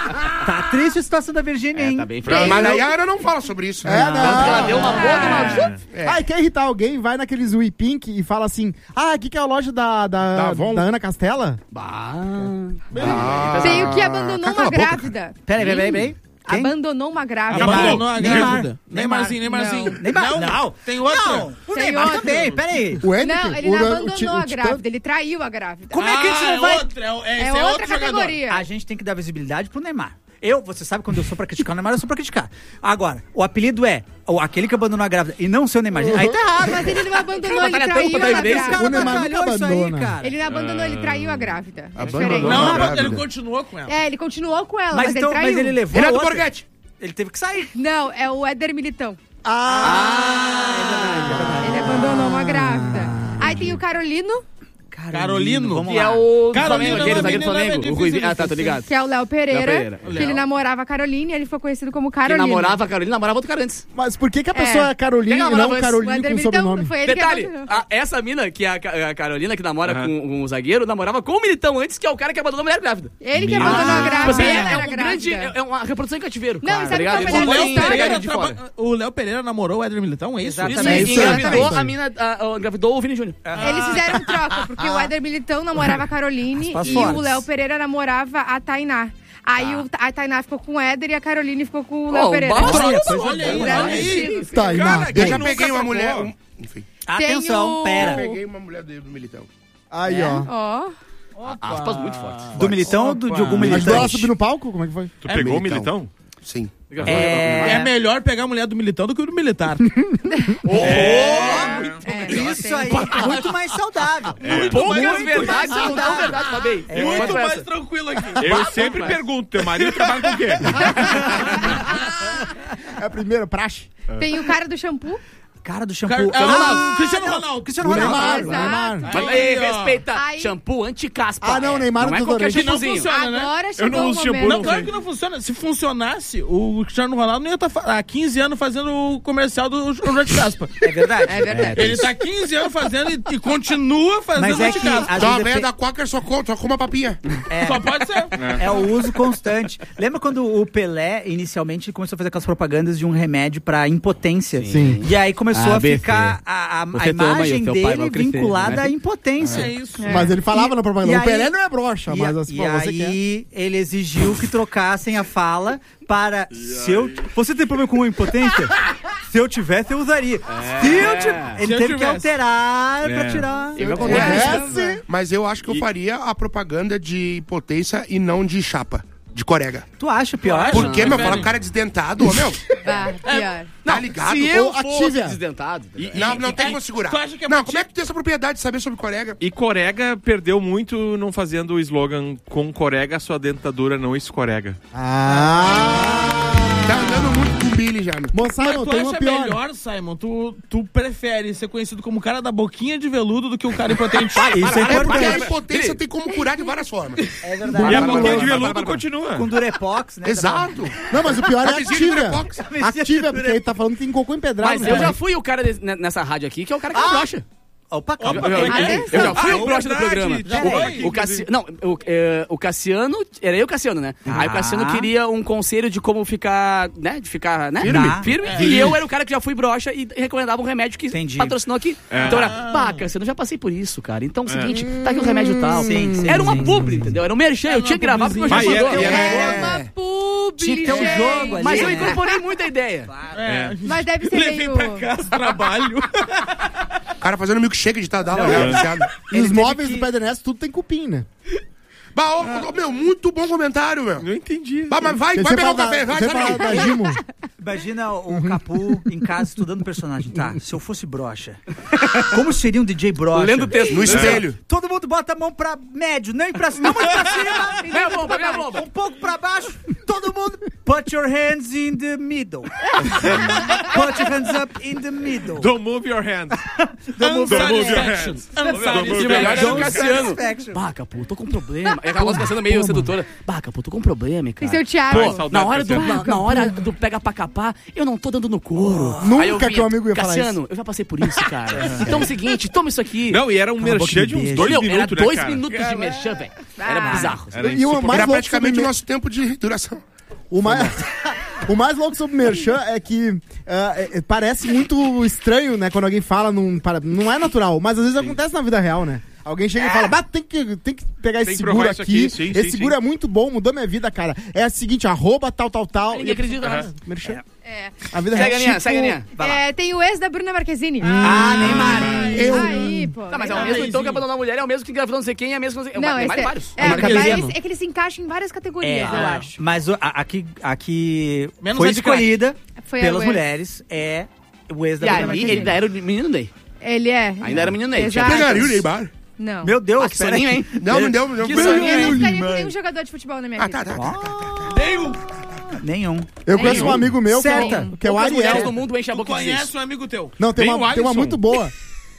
Tá triste a situação da Virgínia, É, hein? tá bem feio. Mas daí a Ana não fala sobre isso. É, né? não. Ela deu uma boa de uma... É. Ah, e quer irritar alguém, vai naqueles Wii Pink e fala assim: ah, aqui que é a loja da, da, Da da, Avon? Ana Castela? Bah. Tem o que abandonou Cala a uma boca, grávida. Peraí, peraí, peraí. Quem? Abandonou uma grávida. Abandonou a Neymar. grávida. Neymarzinho, Neymarzinho. Neymar, não. Tem outro? Não, o Tem Neymar outro. também, peraí. O Hendrick? Não, ele o, não o, abandonou Ti- o a Titã? grávida, ele traiu a grávida. Como é que a gente Ah, não vai... é outro, é, é, esse É é outra outro jogador. categoria. A gente tem que dar visibilidade pro Neymar. Eu, você sabe, quando eu sou pra criticar o Neymar, eu sou pra criticar. Agora, o apelido é o- aquele que abandonou a grávida e não seu Neymar. Aí tá errado. Mas ele não abandonou, Cara, ele batalha traiu tão a contra a evidência. grávida. O Neymar nunca batalhou isso aí, abandona. cara. Ele não abandonou, ele traiu a grávida. É Abandonou. diferente. Não, Não, mas grávida. ele continuou com ela. É, ele continuou com ela, Mas, mas, então, ele traiu. mas ele levou Ele é do outra. Borghetti. Ele teve que sair. Não, é o Éder Militão. Ah! Ele abandonou uma grávida. Aí tem o Carolino, Carolino. Vamos Que é lá. o do Carolina, Flamengo, aquele não, zagueiro do menina, Flamengo. é O difícil Ruivinho. de Ah, tá, tô esquecer. ligado. que é o Léo Pereira, Léo Pereira. que ele namorava a Caroline e ele ficou conhecido como Que Carolino. namorava a Carolina, namorava outro cara antes. Mas por que, que a pessoa é, É. Caroline Quem e namorava não antes? O Caroline Éder com Militão sobrenome? foi ele Detalhe, que abandonou. a- essa mina, que é a, Ca- a Carolina, que namora com, com o zagueiro, namorava com o Militão antes, que é o cara que abandonou a mulher grávida. Ele que abandonou a Tipo grávida, assim, ela é, era é um grande. grávida. É, é uma reprodução em cativeiro. Não, e tá sabe ligado? qual é a Eles melhor não O podem história? pegar Léo, de Pereira fora. traba- o Léo Pereira namorou o Éder Militão, é isso? Isso, Exatamente. e Isso, engravidou exatamente. a mina, a, a, engravidou o Vini Júnior. Eles fizeram troca, porque o Éder Militão namorava a Caroline Aspas e fortes. o Léo Pereira namorava a Tainá. Aí o- a Tainá ficou com o Éder e a Caroline ficou com o Léo Oh, Pereira. bala- Olha, Tá olha aí, Zero olha aí. vestidos. Tá, aí, Cara, na- que Eu já nunca peguei uma sacou. mulher. um- Enfim. Atenção, Tem o- pera. Peguei uma mulher do, do Militão. Aí, ó. Ó. Aspas muito fortes. Do Militão ou do, de algum Opa. Ajudou ela a militante? subir no palco? Como é que foi? Tu pegou o Militão. Militão? Sim. É... É melhor pegar a mulher do Militão do que o do militar. É, Isso tem- aí, muito mais saudável. Poucas Muito verdades mais são tão saudável. verdades, Fabei. É. Muito Muito mais mais tranquilo aqui. Eu sempre pergunto, teu marido trabalha com o quê? É a primeira praxe. Tem o cara do shampoo. Cara do Cara, shampoo. ah, o Cristiano Ronaldo. Cristiano O Ronaldo. Neymar, o Exato. Neymar. Mas Aí, aí, ó. respeita. Aí- Shampoo anti-caspa. Ah, não, Neymar Não é no qualquer desodorante. Não shampoozinho. funciona, né? Agora Eu chegou não o uso shampoo, momento. Não, claro que não funciona. Se funcionasse, o Cristiano Ronaldo não ia estar há quinze anos fazendo o comercial do do anti-caspa. É verdade? É verdade. Ele tá quinze anos fazendo e, e continua fazendo Mas é que anti-caspa. às Então a vezes velha depe- da Quaker só, co- só come a papinha. Só pode ser. é o uso constante. Lembra quando o Pelé, inicialmente, começou a fazer aquelas propagandas de um remédio pra impotência? Sim. E aí começou A a B C. ficar a, a, a Você toma e imagem o teu pai dele vai crescer, vinculada né? à impotência. É isso. Mas ele falava na propaganda. E O aí- Pelé não é broxa, E, mas a- assim, e pô, você quer. aí ele exigiu que trocassem a fala para se eu... Você tem problema com impotência? Se eu tivesse, eu usaria. Se eu tivesse... Ele Se eu teve que tivesse. alterar É. pra tirar... Eu vou Esse- Mas eu acho que eu faria a propaganda de potência e não de chapa. De corega. Tu acha pior? acha? Por quê, meu? prefere? Fala cara desdentado, ô, meu. Ah, pior. Tá ligado? Se eu Ou fosse Activia. desdentado... Não, não tem como segurar. tu acha que é não, muito- como é que tu tem essa propriedade de saber sobre corega? E Corega perdeu muito não fazendo o slogan com Corega, sua dentadura não escorrega. Ah! Tá andando muito com o Billy já, meu. Moçada, Mas tu tem uma acha pior. melhor, Simon, tu, tu prefere ser conhecido como o cara da boquinha de veludo do que o cara impotente? Isso é Porque a importante. impotência tem como curar de várias formas. É verdade. E a Para, boquinha para, de para, veludo para, para. continua. Com Durepox, né? Exato. Não, mas o pior é a Camisinha de Activia. Durepox. Activia, porque ele tá falando que tem cocô empedrado. Mas né? eu já fui o cara desse- ne- nessa rádio aqui, que é o cara que é brocha. Opa, calma. Opa, Eu, eu- Atenção. eu já fui Ah, o brocha do verdade. programa. Já foi O- aqui, o, Cassi... Não, o, é, o Cassiano, era eu e o Cassiano, né? Aí o Cassiano Ah. queria um conselho de como ficar, né? De ficar, né? Firme. Firme. É. E eu era o cara que já fui brocha e recomendava um remédio que Entendi. patrocinou aqui. É. Então era, pá, Cassiano, eu já passei por isso, cara. Então é o seguinte, tá aqui o remédio tal. Sim, sim, era uma sim, publi, sim. entendeu? Era um merchan, eu tinha que gravar porque eu já Vai, mandou. e era- É uma publi, Tinha que ter um gente. jogo ali. Mas eu né? incorporei muita ideia. É. Mas deve ser Levei meio... pra casa, trabalho. O cara fazendo milkshake de Tadala, já, viciado. E os Ele móveis teve que- do Pedro Ernesto, tudo tem cupim, né? Bah, ô, ô, meu, muito bom comentário, meu. Não entendi. Bah, mas vai, Você vai pegar fala o café, da- vai, você sai fala daí. da Gimo. Imagina o Capu em casa estudando personagem. Tá, se eu fosse brocha, como seria um D J brocha? Lendo o texto. No espelho. Todo mundo bota a mão pra médio, nem pra cima, não muito pra cima. Vem a bomba, vem a bomba. Um pouco pra baixo, todo mundo. Put your hands in the middle. Put your hands up in the middle. Don't move your hands. Don't move your hands. E o melhor era o Don't Cassiano. satisfaction. Bah, Capu, tô com um problema. É aquela voz Cassiano meio sedutora. Bah, Capu, tô com um problema, cara. E seu Thiago? Pô, saudade na do hora, do, Cassiano. na, na hora do pega pra capar, eu não tô dando no couro. Nunca Aí eu que o amigo ia falar Cassiano, eu já passei por isso, cara. Então é o seguinte, toma isso aqui. Não, e era um Cala a boca merchan de de uns beijo. dois Meu, minutos, era né, dois cara? minutos de merchan, velho. Era Ah. bizarro. Era E o mais Era louco praticamente sobre o nosso tempo de duração. O mais, o mais louco sobre o Merchan é que ah, é- é- parece muito estranho, né? Quando alguém fala, num, para- não é natural, mas às vezes acontece na vida real, né? Alguém chega e fala, bah, tem que, tem que pegar Tem esse que seguro provar aqui. isso aqui. Sim, esse sim, seguro sim. é muito bom, mudou minha vida, cara. É o seguinte, arroba tal, tal, tal. Ninguém acredita Aham. nada. Merchan. É. A vida Segue, é Aninha, tipo... segue, Aninha. Vai lá. É, tem o ex da Bruna Marquezine. Ah, Neymar. Eu... Aí, pô. Tá, mas é o legal. mesmo então que abandonou a mulher, é o mesmo que engravidou não sei quem, é o mesmo que não sei... Não, Neymar esse é é, vários. é, Marquezine. mas é que ele se encaixa em várias categorias, É, eu acho. mas o- a, a que, a que Menos foi a de crack. escolhida Foi a pelas ex. mulheres é o ex da E Bruna ali, Marquezine. ele ainda era o menino Ney. Ele é. Ainda era menino Ney. Exato. Pegaria o Neymar? Não. Meu Deus, Ah, que peraí. soninho, hein? Não, não deu, não deu. Que Não, soninho, não, Eu não não, ficaria não. com nenhum jogador de futebol na minha Ah, vida. tá, tá, tá, tá, tá. Nenhum. Nenhum. Eu conheço um amigo meu que é, Certa. o- que é o Poucas mulheres Ariel. do mundo enchem a Tu boca e dizem conhece isso. um amigo teu. Não, tem Nem uma, o tem uma Alisson. muito boa.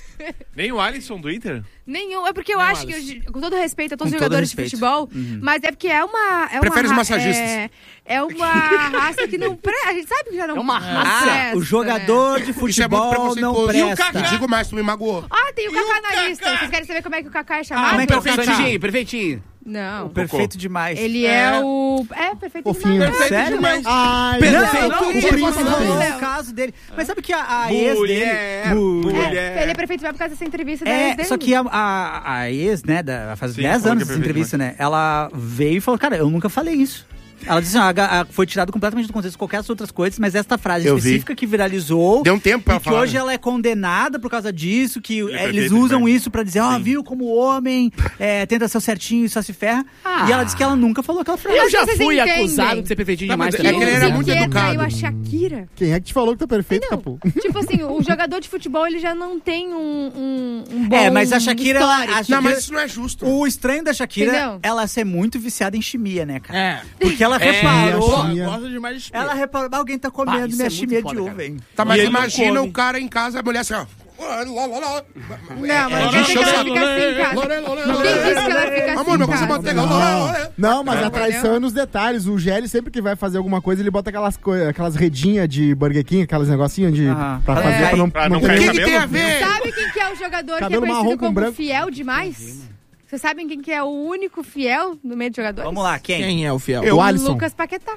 Nem o Alisson do Inter? Nenhum. É porque eu acho que, eu- com todo respeito a todos os Com todo jogadores respeito. de futebol, mas é porque é uma. É Prefere os uma ra- massagistas. É, é uma raça que não presta. A gente sabe que já não É uma não raça. presta, Ah, o jogador né? de Isso é muito futebol não preconceituoso. presta. E digo mais, tu me magoou. Ah, tem o E Kaká o na Kaká? lista. Vocês querem saber como é que o Kaká é chamado? como é que é o Perfeitinho, Kaká? perfeitinho. Não. Perfeito demais. Ele é, É. o. É, perfeito Fofinho. demais. Perfeito Sério? demais. Ai, Não, Perfeito. não, Não, não, ele ele posso não falar. é o caso dele. Mas sabe que a, a ex Mulher, dele... mulher. É, ele é perfeito demais por causa dessa entrevista da É, ex dele. só que a, a, a ex, né, da, faz Sim, dez falou anos que é essa perfeito entrevista, né? Ela veio e falou, cara, eu nunca falei isso. Ela disse, assim, ó, a- a- foi tirado completamente do contexto de qualquer outras coisas, mas esta frase Eu vi. específica que viralizou. Deu um tempo pra e ela que falar, hoje né? ela é condenada por causa disso, que é é, eles perfeito usam demais. isso pra dizer, ó, viu como o homem é, tenta ser o certinho e só se ferra. Ah. E ela disse que ela nunca falou aquela frase. Eu Mas já vocês fui entendem. acusado de ser perfeitinho Tá, demais mas também. é que ele era Quem muito que educado. traiu a Shakira. Quem é que te falou que tá perfeito, Não, Capu? tipo assim, o jogador de futebol, ele já não tem um, um, um bom É, mas a Shakira, ela- histórico. a Não, Shakira- mas isso não é justo. O estranho da Shakira, Entendeu? ela ser muito viciada em chimia, né, cara? É. Porque ela É, reparou... Pô, Pô, gosta demais de espelho. Ela reparou, "Ah, alguém tá Ah, comendo isso minha é muito chimia foda, de cara. uva, hein?" Tá, mas E ele não imagina come. o cara em casa, a mulher assim, ó. Não, mas É, não quer dizer que ela fica assim em casa. Lore, lore, Quem lore. disse que ela fica assim Amor, meu em passa casa? manteiga. Lore, lore. Não, mas a Entendeu? traição é nos detalhes. O Gelli, sempre que vai fazer alguma coisa, ele bota aquelas, coi- aquelas redinhas de Burger King, aquelas negocinhos de, Ah, pra pra fazer, não pra não, Pra não não ter- cair O que, cabelo? que tem a ver? Sabe quem que é o jogador que é Cabelo marrom conhecido com como branco. fiel demais? Vocês sabem quem que é o único fiel no meio de jogadores? Vamos lá, quem? Quem é o fiel? Eu, o Alisson. Lucas Paquetá.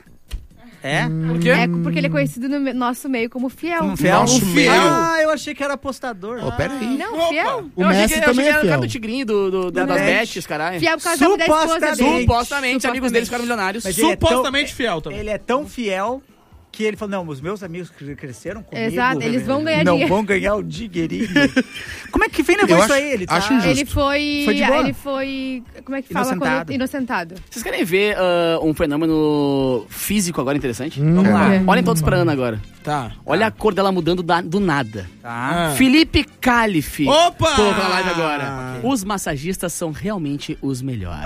É? Por quê? É porque ele é conhecido no me- nosso meio como fiel. Como fiel? Nosso meio. Ah, eu achei que era apostador. Ô, peraí. Não, Opa. fiel. O Eu achei Messi que, eu achei também que é era o cara fiel. do Tigrinho, do, do, do- Da das Bet. bets, caralho. Fiel por causa da da esposa Supostamente. dele. Supostamente, amigos deles ficaram milionários. Mas ele é Supostamente tão- fiel também. Ele é tão fiel que ele falou, não, os meus amigos que cresceram comigo... Exato, eles vão ganhar Não dinheiro. vão ganhar o dinheirinho. Como é que quem levou Eu isso acho- aí? Ele tá... acho injusto. Ele foi. Foi de boa? Ele foi. Como é que fala Inocentado. quando. Inocentado. Vocês querem ver ah, um fenômeno físico agora interessante? Vamos lá. Olhem todos pra Ana agora. Tá. Olha a cor dela mudando da- do nada. Tá. Ah. Felipe Calife. Opa! Colocou na live agora. Os massagistas são realmente os melhores.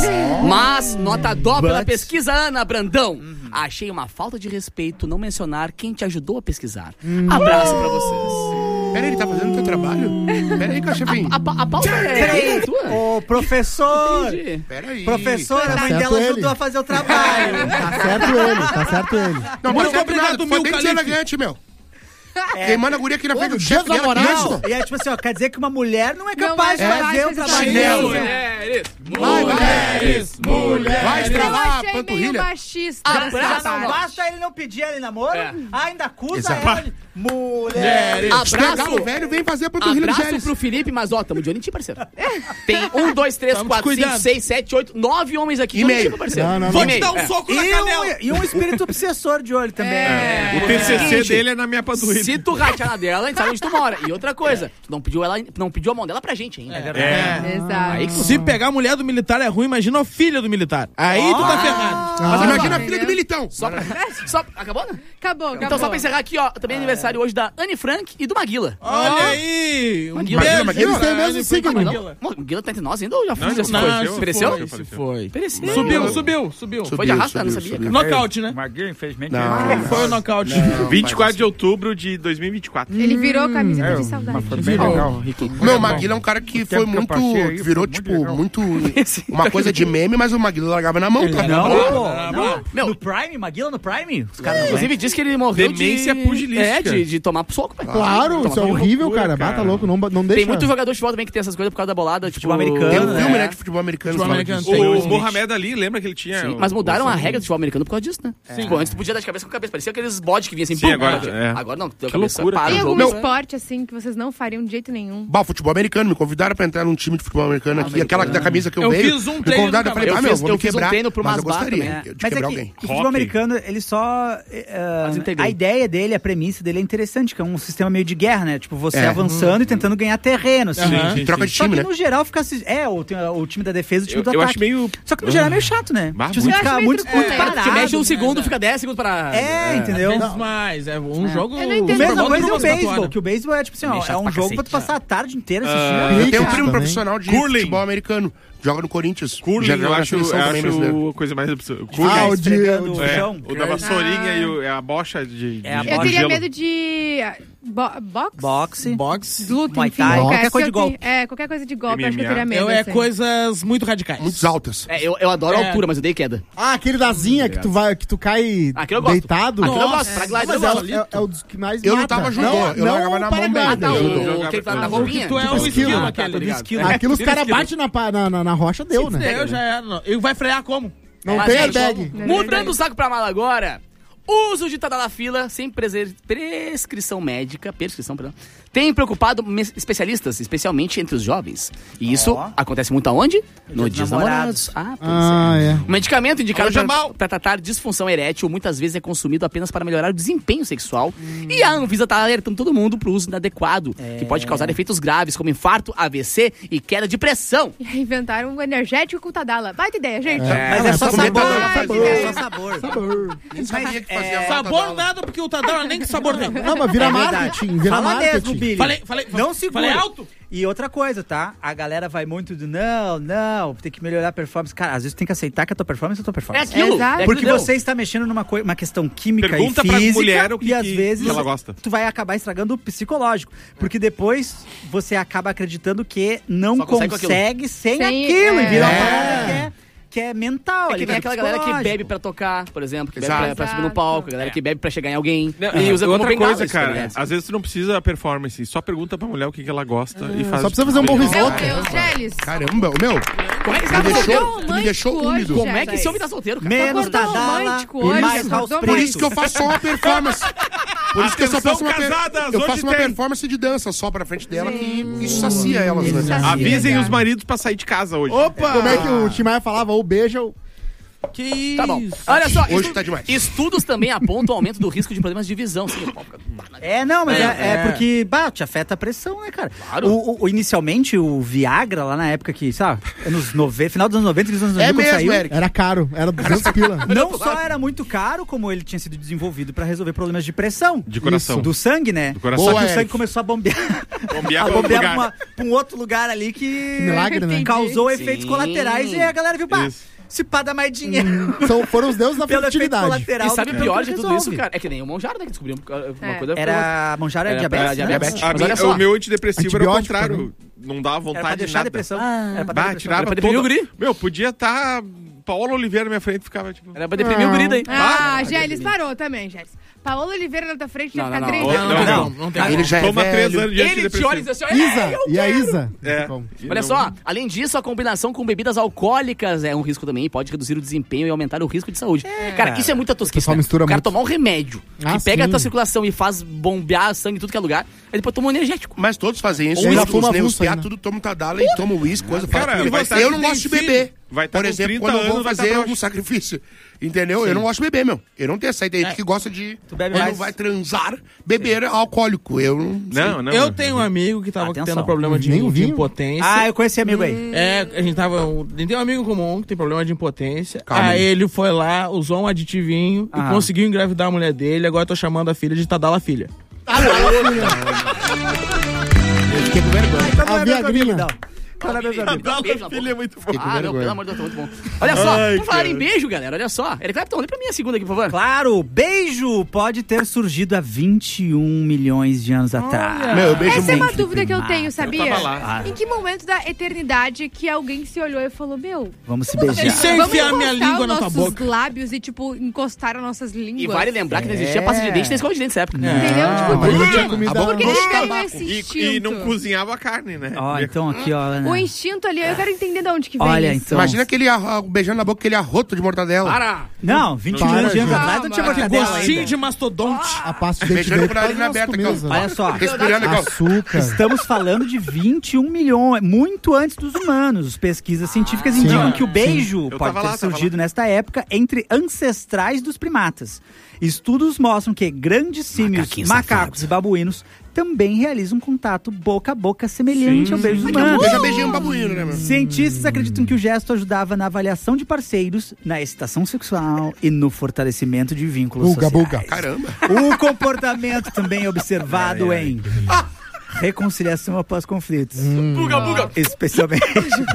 Mas, nota dó pela But- pesquisa, Ana Brandão. Achei uma falta de respeito não mencionar quem te ajudou a pesquisar. Hum. Abraço pra vocês. Peraí, ele tá fazendo o teu trabalho? Peraí, chefinho. A, pa- a pauta é Peraí, tua? ô professor! Entendi. Peraí. Professor, a mãe certo dela ele. ajudou a fazer o trabalho. Tá certo ele, tá certo ele. Não, mas Muito certo obrigado, nada, tu foi meu bem Calife. deselegante, meu. É. Queimando a guria aqui na frente do Ô, chefe dela. desamoral. que isso? Não, e é tipo assim, ó, quer dizer que uma mulher não é Não capaz de é fazer capaz o de trabalho fazer dela. isso. Mulheres, Vai, Mulheres, mulheres. Vai Eu estralar a achei meio panturrilha. machista. Ah, essa já Já não parte. basta ele não pedir ela em namoro, É. ainda acusa Exato. ela de mulher. Pegar Abraço. o velho, vem fazer a panturrilha do Abraço Gélis. pro Felipe, mas ó, tamo de olho em ti, parceiro. Tem um, dois, três, Tamo quatro, te cinco, cuidando. seis, sete, oito, nove homens aqui. E de olho em meio. ti, parceiro. Não, não, Vou não. te E dar um meio. soco na E canela. um, e um espírito obsessor de olho também. É. O T C C Seguinte, dele é na minha panturrilha. Se tu ratear na dela, a gente sabe onde tu mora. E outra coisa, tu não pediu, ela, não pediu a mão dela pra gente ainda. É. Exato. Aí que Se pegar a mulher do militar é ruim, imagina a filha do militar. Aí tu tá ferrado. Mas Ah. imagina a filha do militão. Só pra... Só... Acabou, né? Acabou, acabou. Então só pra encerrar aqui, ó, também é aniversário hoje da Anne Frank e do Maguila. Olha aí. Um Maguila. beijo. Maguila, Eles têm o pra mesmo Anne signo. Frank Não, Maguila. o Maguila tá entre nós ainda ou já Não, fez essa não, coisa? faleceu. Pereceu? Foi, Faleceu. se foi. Pereceu. Subiu, subiu, subiu. Foi de arrasta, não Subiu, sabia. subiu. Nocaute, né? Maguila, infelizmente. Não. Foi o nocaute. vinte e quatro de outubro de dois mil e vinte e quatro. Ele virou camiseta de saudade. Bem legal. Meu, o Maguila é um cara que foi muito. Virou, tipo, muito muito uma coisa de meme, mas o Maguila largava na mão, tá? Não, Não, pô, não, não. Meu. No Prime, Maguila no Prime? Os caras não Inclusive, disse que ele morreu Demência de... pugilística. É, de, de tomar soco. velho. Claro, Tomar isso é soco. horrível, loucura, cara. cara. Bata louco, não, não deixa. Tem muito jogador de futebol também que tem essas coisas por causa da bolada. Tipo, Futebol americano, Tem um né? filme, né, de futebol americano. Futebol que fala americano disso. tem O Smith. Mohamed Ali, lembra que ele tinha... Sim, o- mas mudaram o- a regra do futebol americano por causa disso, né? Sim. Tipo, antes tu podia dar de cabeça com cabeça. Parecia aqueles bodes que vinham assim. Sim, pum, agora- bate. é. Agora não. Teu Que cabeça loucura, para Tem o jogo. algum Meu- esporte, assim, que vocês não fariam de jeito nenhum? Bah, futebol americano, me convidaram pra entrar num time de futebol americano aqui. Aquela da camisa que eu, Eu veio. fiz um me treino convidaram, no eu falei, Eu ah, meu, fiz- vou eu me fiz um quebrar. treino pro mas eu Masbar gostaria também. de Mas é quebrar que alguém. o futebol Hockey. americano, ele só... eh, Desintegrei. a ideia dele, a premissa dele é interessante, que é um sistema meio de guerra, né? Tipo, você É. avançando e tentando ganhar terreno, assim. Aham. Sim, Troca de Só time, que né? no geral fica... assi- É, o, tem o time da defesa e o time Eu, do eu ataque. acho meio... Só que no geral é meio chato, né? Bah, Tipo, você muito. fica Eu acho muito, meio muito truculento. Cara, parado. te mexe um né? segundo, fica dez segundos para... É, entendeu? Às vezes mais. É um jogo... Eu não entendo. A mesma Futebol coisa é o durante uma beisebol, maratona. que o beisebol é tipo assim, ó, Meio chato é um pra jogo cacete, pra tu passar a tarde inteira assistindo. Ah, É Eu meio tenho um chato primo também. profissional de Curling. futebol americano. Joga no Corinthians. Curling, Já eu joga na acho, seleção eu também brasileira. acho a coisa mais absurda. Ah, Curling, o de- esfregando o é, chão. o da vassourinha Ah. e o- é a bocha de, de, É a de Eu bocha. teria gelo. medo de... ah, Bo boxe? Boxe. Boxe. Luta, Muay enfim. Thai, qualquer, qualquer coisa se de eu golpe. te- É, qualquer coisa de golpe, eu acho que eu M M A. teria medo. Eu é assim. coisas muito radicais. Muitas altas. É, eu, eu adoro a É. altura, mas eu dei queda. Ah, aquele da zinha que tu, vai, que tu cai Aquele eu gosto. deitado. Aquele eu Nossa, gosto, paraglider Mas eu é, gosto. é, é o dos que mais Eu mata. lutava judô, eu largava na mão paraglider. bem. Ah, tá, Eu o jogava- que tá na eu- roupinha. Tu é Tipo o esquilo. esquilo Ah, tá, aquele. tô ligado. esquilo. Aquilo os Aquele caras esquilo. batem na, pa- na, na, na rocha, deu, né? Eu já era. E vai frear como? Não Mas, tem gente, airbag. Mudando o saco pra mala agora. Uso de Tadala Fila sem prese- prescrição médica, prescrição, perdão, tem preocupado me- especialistas, especialmente entre os jovens. E isso Ó. acontece muito aonde? No Dia Dia dos dos Namorados. Ah, pois Ah, é. é. O medicamento indicado Alô, Jamal. para tratar disfunção erétil muitas vezes é consumido apenas para melhorar o desempenho sexual. E a Anvisa está alertando todo mundo para o uso inadequado, que pode causar efeitos graves como infarto, A V C e queda de pressão. E aí inventaram um energético com Tadala. Baita ideia, gente. Mas é mas só comer sabor, tá- sabor, tá- é só sabor. Nem sabia que fazia é, falta Sabor dela. nada, porque o Tadala nem que sabor tem. Não, mas vira É verdade. marketing, vira Fala marketing. mesmo, Billy. Falei, falei, Não segura. falei alto? E outra coisa, tá? A galera vai muito do não, não, tem que melhorar a performance. Cara, às vezes tem que aceitar que a tua performance é a tua É performance. aquilo. Exato. é Porque aquilo. você está mexendo numa coi- uma questão química Pergunta e pra física mulher o que e às que- vezes que ela gosta. tu vai acabar estragando o psicológico. Porque depois você acaba acreditando que não Só consegue com consegue sem, Sem- aquilo. é. E vira uma É. parada que é, que é mental. É ali, que nem cara, aquela galera que psicológico. bebe pra tocar, por exemplo, que bebe Exato. pra, pra subir no palco, a galera que bebe pra chegar em alguém. Não, e usa como outra bengala coisa, isso, tá cara, ligado? às vezes tu não precisa performance, só pergunta pra mulher o que, que ela gosta e faz. Só precisa fazer um bom Meu risoto. Deus, Gélis. Caramba, meu, Como é que esse me cara tá deixou, solteiro? tu me deixou Romântico úmido. hoje, Como é que esse Gélis. homem tá solteiro, cara? Menos Acordou Tadala romântico e hoje, mais acordou aos Por preços. isso que eu faço só uma performance. Por isso que eu só Atenção, faço uma, per- casadas, eu hoje faço uma tem. performance de dança só pra frente dela que isso sacia elas, Isso né? sacia. Avisem Legal. os maridos pra sair de casa hoje. Opa! Como é que o Tim Maia falava? Ou beija ou... Que isso? Tá bom. Olha só, Hoje estu- tá demais. estudos também apontam o aumento do risco de problemas de visão. Sim, pau, fica- É, não, mas é, É, é é. porque, bah, te afeta a pressão, né, cara? Claro. O, o- o- inicialmente, o Viagra, lá na época que, sabe, anos noventa, final dos anos noventa, nos anos É dois mil, quando mesmo, saiu, Eric. Era caro, era duzentos pila. não só era muito caro, como ele tinha sido desenvolvido pra resolver problemas de pressão. De coração. Do sangue, né? Do coração. Só que Boa, o sangue Eric. começou a bombear. Bombear a pra outro bombear pra, lugar. uma- pra um outro lugar ali que, Milagre, né? Entendi. causou Sim. efeitos colaterais e a galera viu, pá, Isso. se pá dá mais dinheiro. São, foram os deuses da Pelo efeito fertilidade. colateral. E sabe o do que pior de tudo resolve. isso, cara? É que nem o Monjaro, né, que descobriu uma É. coisa. Era Monjaro era Era pra diabetes, né? diabetes. A Mas minha- olha só. o meu antidepressivo era o Antibiótico contrário. Não dava Era pra vontade de deixar a nada. depressão. Ah. Era pra Bah, dar depressão. tirava Era pra deprimir toda- o guri? Meu, podia estar tá Paola Oliveira na minha frente, ficava tipo... Era pra deprimir o guri daí. Ah, Ah, Gélis, parou também, Gélis. Paola Oliveira na tua frente já Não, fica não, não. triste. Não, Não, não. não tem Ele como. já é Toma três velho. anos de Ele te olha e antidepressivo. diz assim, "É, Isa, eu e a quero." Isa? É. Como? E Olha não- só, além disso, a combinação com bebidas alcoólicas é um risco também, pode reduzir o desempenho e aumentar o risco de saúde. Cara, isso é muita tosquice. pessoal né? mistura o cara muito. tomar um remédio Ah, que pega sim. a tua circulação e faz bombear sangue em tudo que é lugar, aí depois toma um energético. Mas todos fazem isso. Ou Os, ainda os, fuma os, os avulso piá ainda. tudo tomam Tadala e tomam uísque, coisa. Cara, faz tudo. vai tá eu que não tem gosto de filho. beber. Vai tá Por com exemplo, trinta quando eu vou anos, vai tá fazer broxa. um sacrifício. Entendeu? Eu não gosto de beber, meu. Eu não tenho essa ideia. Tem que gosta de... Tu bebe quando mais? vai transar, beber alcoólico. Eu não... Não, não. Eu tenho um amigo que tava Atenção. tendo problema de, Nem o de vinho? impotência. Ah, eu conheci amigo aí. É, a gente tava. A gente tem um amigo comum que tem problema de impotência. Calma. Aí ele foi lá, usou um aditivinho Ah. e conseguiu engravidar a mulher dele. Agora eu tô chamando a filha de Tadala Filha. Eu fiquei com vergonha. Então não A é meu amigo, Viagrinha. não. cara, meus amigos. Dá um beijo na Filho é muito bom. Ah, não, pelo amor de Deus, tá muito bom. Olha só, Ai, por falar cara. em beijo, galera, olha só. Eric Clapton, lê pra mim a segunda aqui, por favor. Claro, beijo pode ter surgido há vinte e um milhões de anos atrás. Meu, beijo Essa é uma muito. dúvida que eu tenho, sabia? tava lá. Em que momento da eternidade que alguém se olhou e falou, meu, Vamos se beijar. E sem vamos enfiar minha encostar língua os na tua nossos boca. lábios e, tipo, encostar as nossas línguas? E vale lembrar que não existia É. pasta de dente nem escova de dente nessa época. Entendeu? Ah, Tipo, mas por eu que- tinha comida... A por que eles teriam tabaco. esse E, instinto? e não cozinhava a carne, né? Ó, então aqui, ó. O instinto ali, eu quero entender de onde que vem Olha, isso. então. Imagina aquele arro- beijando na boca, aquele arroto de mortadela. Para! Não, vinte Para, milhões de anos gente. atrás não tinha Calma. mortadela Gostinho ainda. de mastodonte. A pasta de dente Beijando dele por ali faz na umas aberta, comidas, então. né? Olha só. Respirando igual. Açúcar. Estamos falando de vinte e um milhões, muito antes dos humanos. Pesquisas científicas indicam que o beijo Eu pode tava ter lá, tava surgido nesta época entre ancestrais dos primatas. Estudos mostram que grandes símios, Macaquinhos macacos safados. e babuínos também realizam contato boca a boca semelhante ao beijo humano. Eu já beijei um babuíno, né, meu? Cientistas acreditam que o gesto ajudava na avaliação de parceiros, na excitação sexual e no fortalecimento de vínculos Buga, sociais. buga. Caramba. O comportamento também é observado em reconciliação após conflitos. Buga, buga! Especialmente.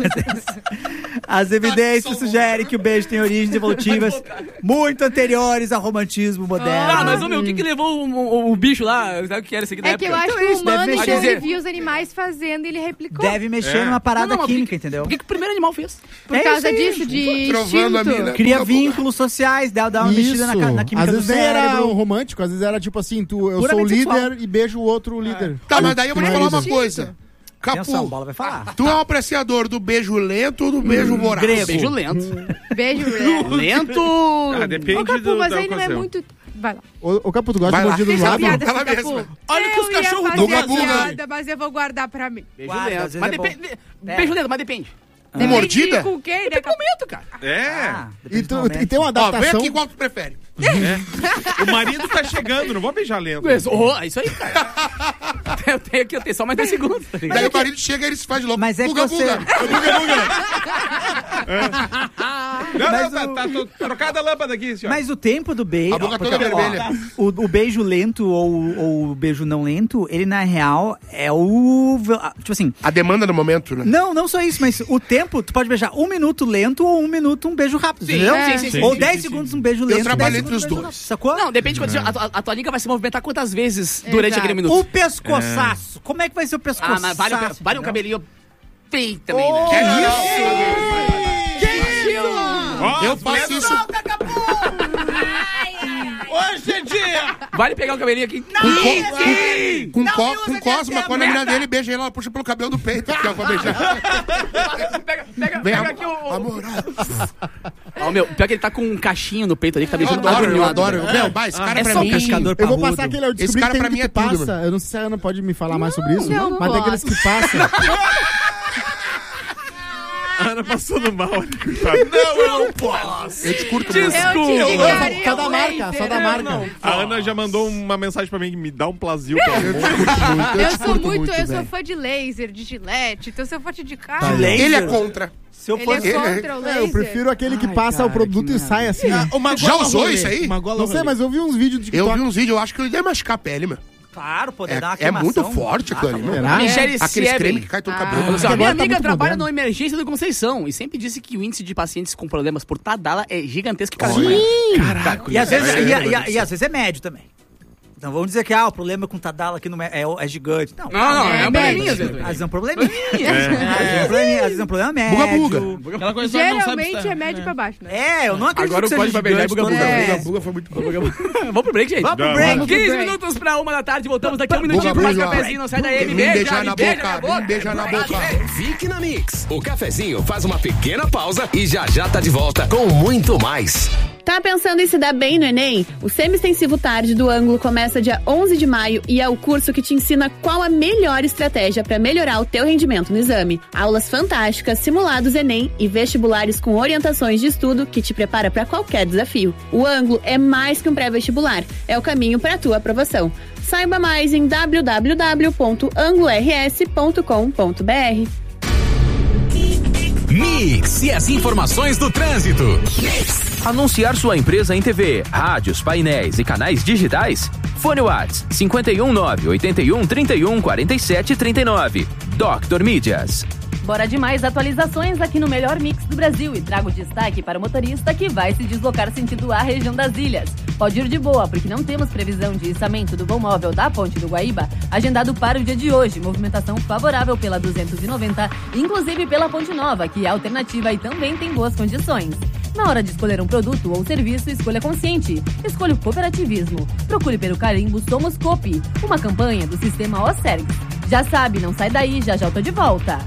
As evidências sugerem que o beijo tem origens evolutivas muito anteriores ao romantismo moderno. Ah, mas ô, meu, o que que levou o, o- o bicho lá? Sabe o que era isso aqui da É que eu época? acho Então que isso, o deve humano mexer. já Dizer- via os animais fazendo e ele replicou. Deve mexer É. numa parada Não, não, mas química, por que- entendeu? O que, que o primeiro animal fez? Por É causa isso aí, disso, de Trovando a instinto. mina. Cria Buga, buga. vínculos sociais, dá, dá uma mexida na, ca- na química Às do vezes nem era cérebro. romântico, às vezes era tipo assim, tu, eu sou o Puramente líder sexual. e beijo o outro líder. Tá, mas daí eu vou te Mas- falar uma coisa. Atenção, Capu, bola vai falar. tu é um apreciador do beijo lento ou do beijo voraz? grego. Beijo lento. Beijo, Red. Lento. Ah, depende Ô, Capu, do, mas da aí não é ocasião. muito... Vai lá. Ô, ô Capu, tu gosta Vai de lá. mordido no Deixa a lábio? piada, Ela assim, mesma. Capu. Olha o que Eu os ia cachorros fazer buga, a buga. piada, mas eu vou guardar pra mim. Beijo Guarda, às lento. vezes Mas é bom. depende. Beijo lento, mas depende. Com mordida? Com quem, né, Tem Capu? momento, cara. É. Ah, depende E, do tu, momento. e tem uma Ó, vem adaptação... aqui qual tu prefere. O marido tá chegando, não vou beijar lento. Oh, é isso aí, cara. eu tenho aqui, eu tenho só mais dois segundos. Tá ligado? Daí o marido chega e ele se faz de louco. Mas é que buga, você- buga. Buga, buga. Não, Mas não, tá, o- tá, tá trocada a lâmpada aqui, senhor. Mas o tempo do beijo. A boca porque, toda ó, vermelha. O, o beijo lento ou, ou o beijo não lento, ele na real é o. Tipo assim. A demanda no momento, né? Não, não só isso, mas o tempo, tu pode beijar um minuto lento ou um minuto um beijo rápido, Sim, entendeu? sim, sim, sim, ou sim, dez sim, segundos um beijo lento. trabalho dez entre os segundos um beijo dois. rápido, Sacou? Não, depende de quanto. A, a, a tua língua vai se movimentar quantas vezes durante Exato. aquele minuto. O pescoçaço. Como é que vai ser o pescoçaço? Ah, mas vale, o- vale um entendeu? cabelinho feio também, né? Que isso? Ó, Eu as faço mulheres- isso Hoje é dia! Vale pegar o cabelinho aqui. com, co com, co com Cosma, quando a menina dele beija ele, ela puxa pelo cabelo do peito, que é pra beijar. Pega, pega, Vem, pega aqui o. o- amor. Ó, meu, pior que ele tá com um cachinho no peito ali que tá Eu beijando adoro, eu agoniado, adoro. velho. Meu, vai, esse cara é pra só mim... pescador Eu vou parrudo. passar aquele... Eu Esse descobri cara que pra tem mim que é tudo, passa. Eu não sei se a Ana pode me falar mais sobre isso. Não, mas tem aqueles que passam. A Ana passando mal ali, coitada. Não, eu não posso. Eu te curto muito. Eu te Eu- ligaria Só da o marca, laser. só da marca. A Ana já mandou uma mensagem pra mim que me dá um plazio, pelo amor. Eu Eu te sou curto muito, muito, eu sou velho. fã de laser, de gilete, então se eu for te indicar... De laser? Ele é contra. Se eu Ele fosse. é contra o É, laser. eu prefiro aquele que Ai, passa o cara, produto que e sai assim. né? Uma Já gola usou rolê. isso aí? Uma gola Não sei, rolê. mas eu vi uns vídeos de Eu TikTok. vi uns vídeos, eu acho que ele deve machucar a pele, meu. Claro, poder É, dar uma é queimação. muito forte aquilo Ah, ali, tá meu. Será? Michele Aqueles Sieben. creme que cai todo o Ah. cabelo. Olha só, Agora minha tá amiga muito trabalha moderno. na emergência do Conceição e sempre disse que o índice de pacientes com problemas por Tadala é gigantesco. Cara, Caraca. E às, vezes, É, e, é, e- é. e às vezes é médio também. Então vamos dizer que ah, o problema com Tadala aqui no, é, é gigante. Não, Não, não, é É um médio. probleminha, às vezes. Às vezes é um probleminha. Às vezes é um probleminha, às vezes é um problema médio. Buga, Aquela coisa que você não sabe Geralmente se tá- é médio pra baixo, né? É, eu não acredito Agora que o código seja vai beijar e gigante buga, buga. toda Buga, vez. buga foi muito bom. Vamos pro break, gente? Vamos pro Não. break. quinze minutos pra uma da tarde, voltamos daqui a um minutinho buga, pra mais buga. cafezinho, não sai daí, me Vem beija, beijar me na beija boca, na vem boca. beijar na boca. Fique na Mix. O cafezinho faz uma pequena pausa e já já tá de volta com muito mais. Tá pensando em se dar bem no Enem? O Semi-Extensivo Tarde do Ângulo começa dia onze de maio e é o curso que te ensina qual a melhor estratégia para melhorar o teu rendimento no exame. Aulas fantásticas, simulados Enem e vestibulares com orientações de estudo que te prepara para qualquer desafio. O Ângulo é mais que um pré-vestibular, é o caminho para a tua aprovação. Saiba mais em w w w ponto anglo r s ponto com ponto b r. Mix e as informações do trânsito. Anunciar sua empresa em T V, rádios, painéis e canais digitais? Fone Whats cinco um nove oito um, três um, quatro sete três nove. Doctor Mídias. Bora de mais atualizações aqui no melhor mix do Brasil e trago destaque para o motorista que vai se deslocar sentido à região das ilhas. Pode ir de boa, porque não temos previsão de içamento do voo móvel da Ponte do Guaíba, agendado para o dia de hoje. Movimentação favorável pela duzentos e noventa, inclusive pela Ponte Nova, que é alternativa e também tem boas condições. Na hora de escolher um produto ou serviço, escolha consciente. Escolha o cooperativismo. Procure pelo carimbo Somos Coop, uma campanha do sistema OSERGS. Já sabe, não sai daí, já já eu tô de volta.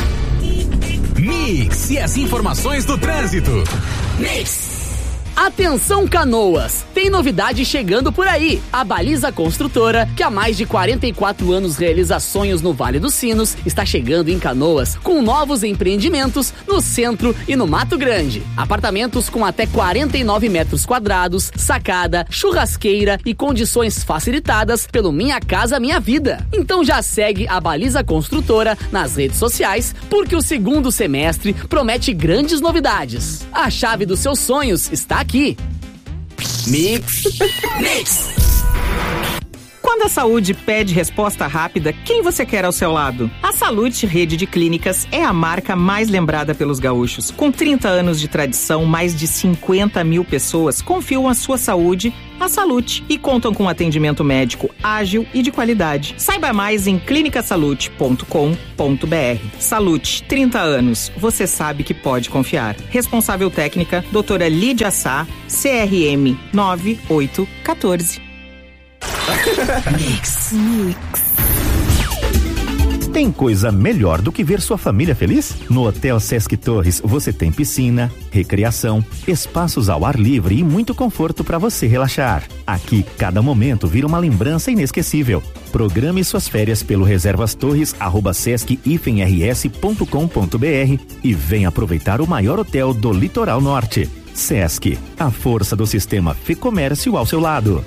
Mix e as informações do trânsito. Mix. Atenção, Canoas! Tem novidade chegando por aí. A Baliza Construtora, que há mais de quarenta e quatro anos realiza sonhos no Vale dos Sinos, está chegando em Canoas com novos empreendimentos no centro e no Mato Grande. Apartamentos com até quarenta e nove metros quadrados, sacada, churrasqueira e condições facilitadas pelo Minha Casa Minha Vida. Então já segue a Baliza Construtora nas redes sociais, porque o segundo semestre promete grandes novidades. A chave dos seus sonhos está aqui. Mix. Mix. Quando a saúde pede resposta rápida, quem você quer ao seu lado? A Salute Rede de Clínicas é a marca mais lembrada pelos gaúchos. Com trinta anos de tradição, mais de cinquenta mil pessoas confiam a sua saúde à Salute e contam com atendimento médico ágil e de qualidade. Saiba mais em clinica salute ponto com ponto b r. Salute, trinta anos. Você sabe que pode confiar. Responsável técnica, doutora Lídia Sá, C R M nove oito um quatro. Mix. Mix. Tem coisa melhor do que ver sua família feliz? No Hotel Sesc Torres você tem piscina, recreação, espaços ao ar livre e muito conforto para você relaxar. Aqui, cada momento vira uma lembrança inesquecível. Programe suas férias pelo reservastorres arroba sesc r s ponto com ponto b r e venha aproveitar o maior hotel do Litoral Norte. Sesc, a força do sistema Fê-Comércio ao seu lado.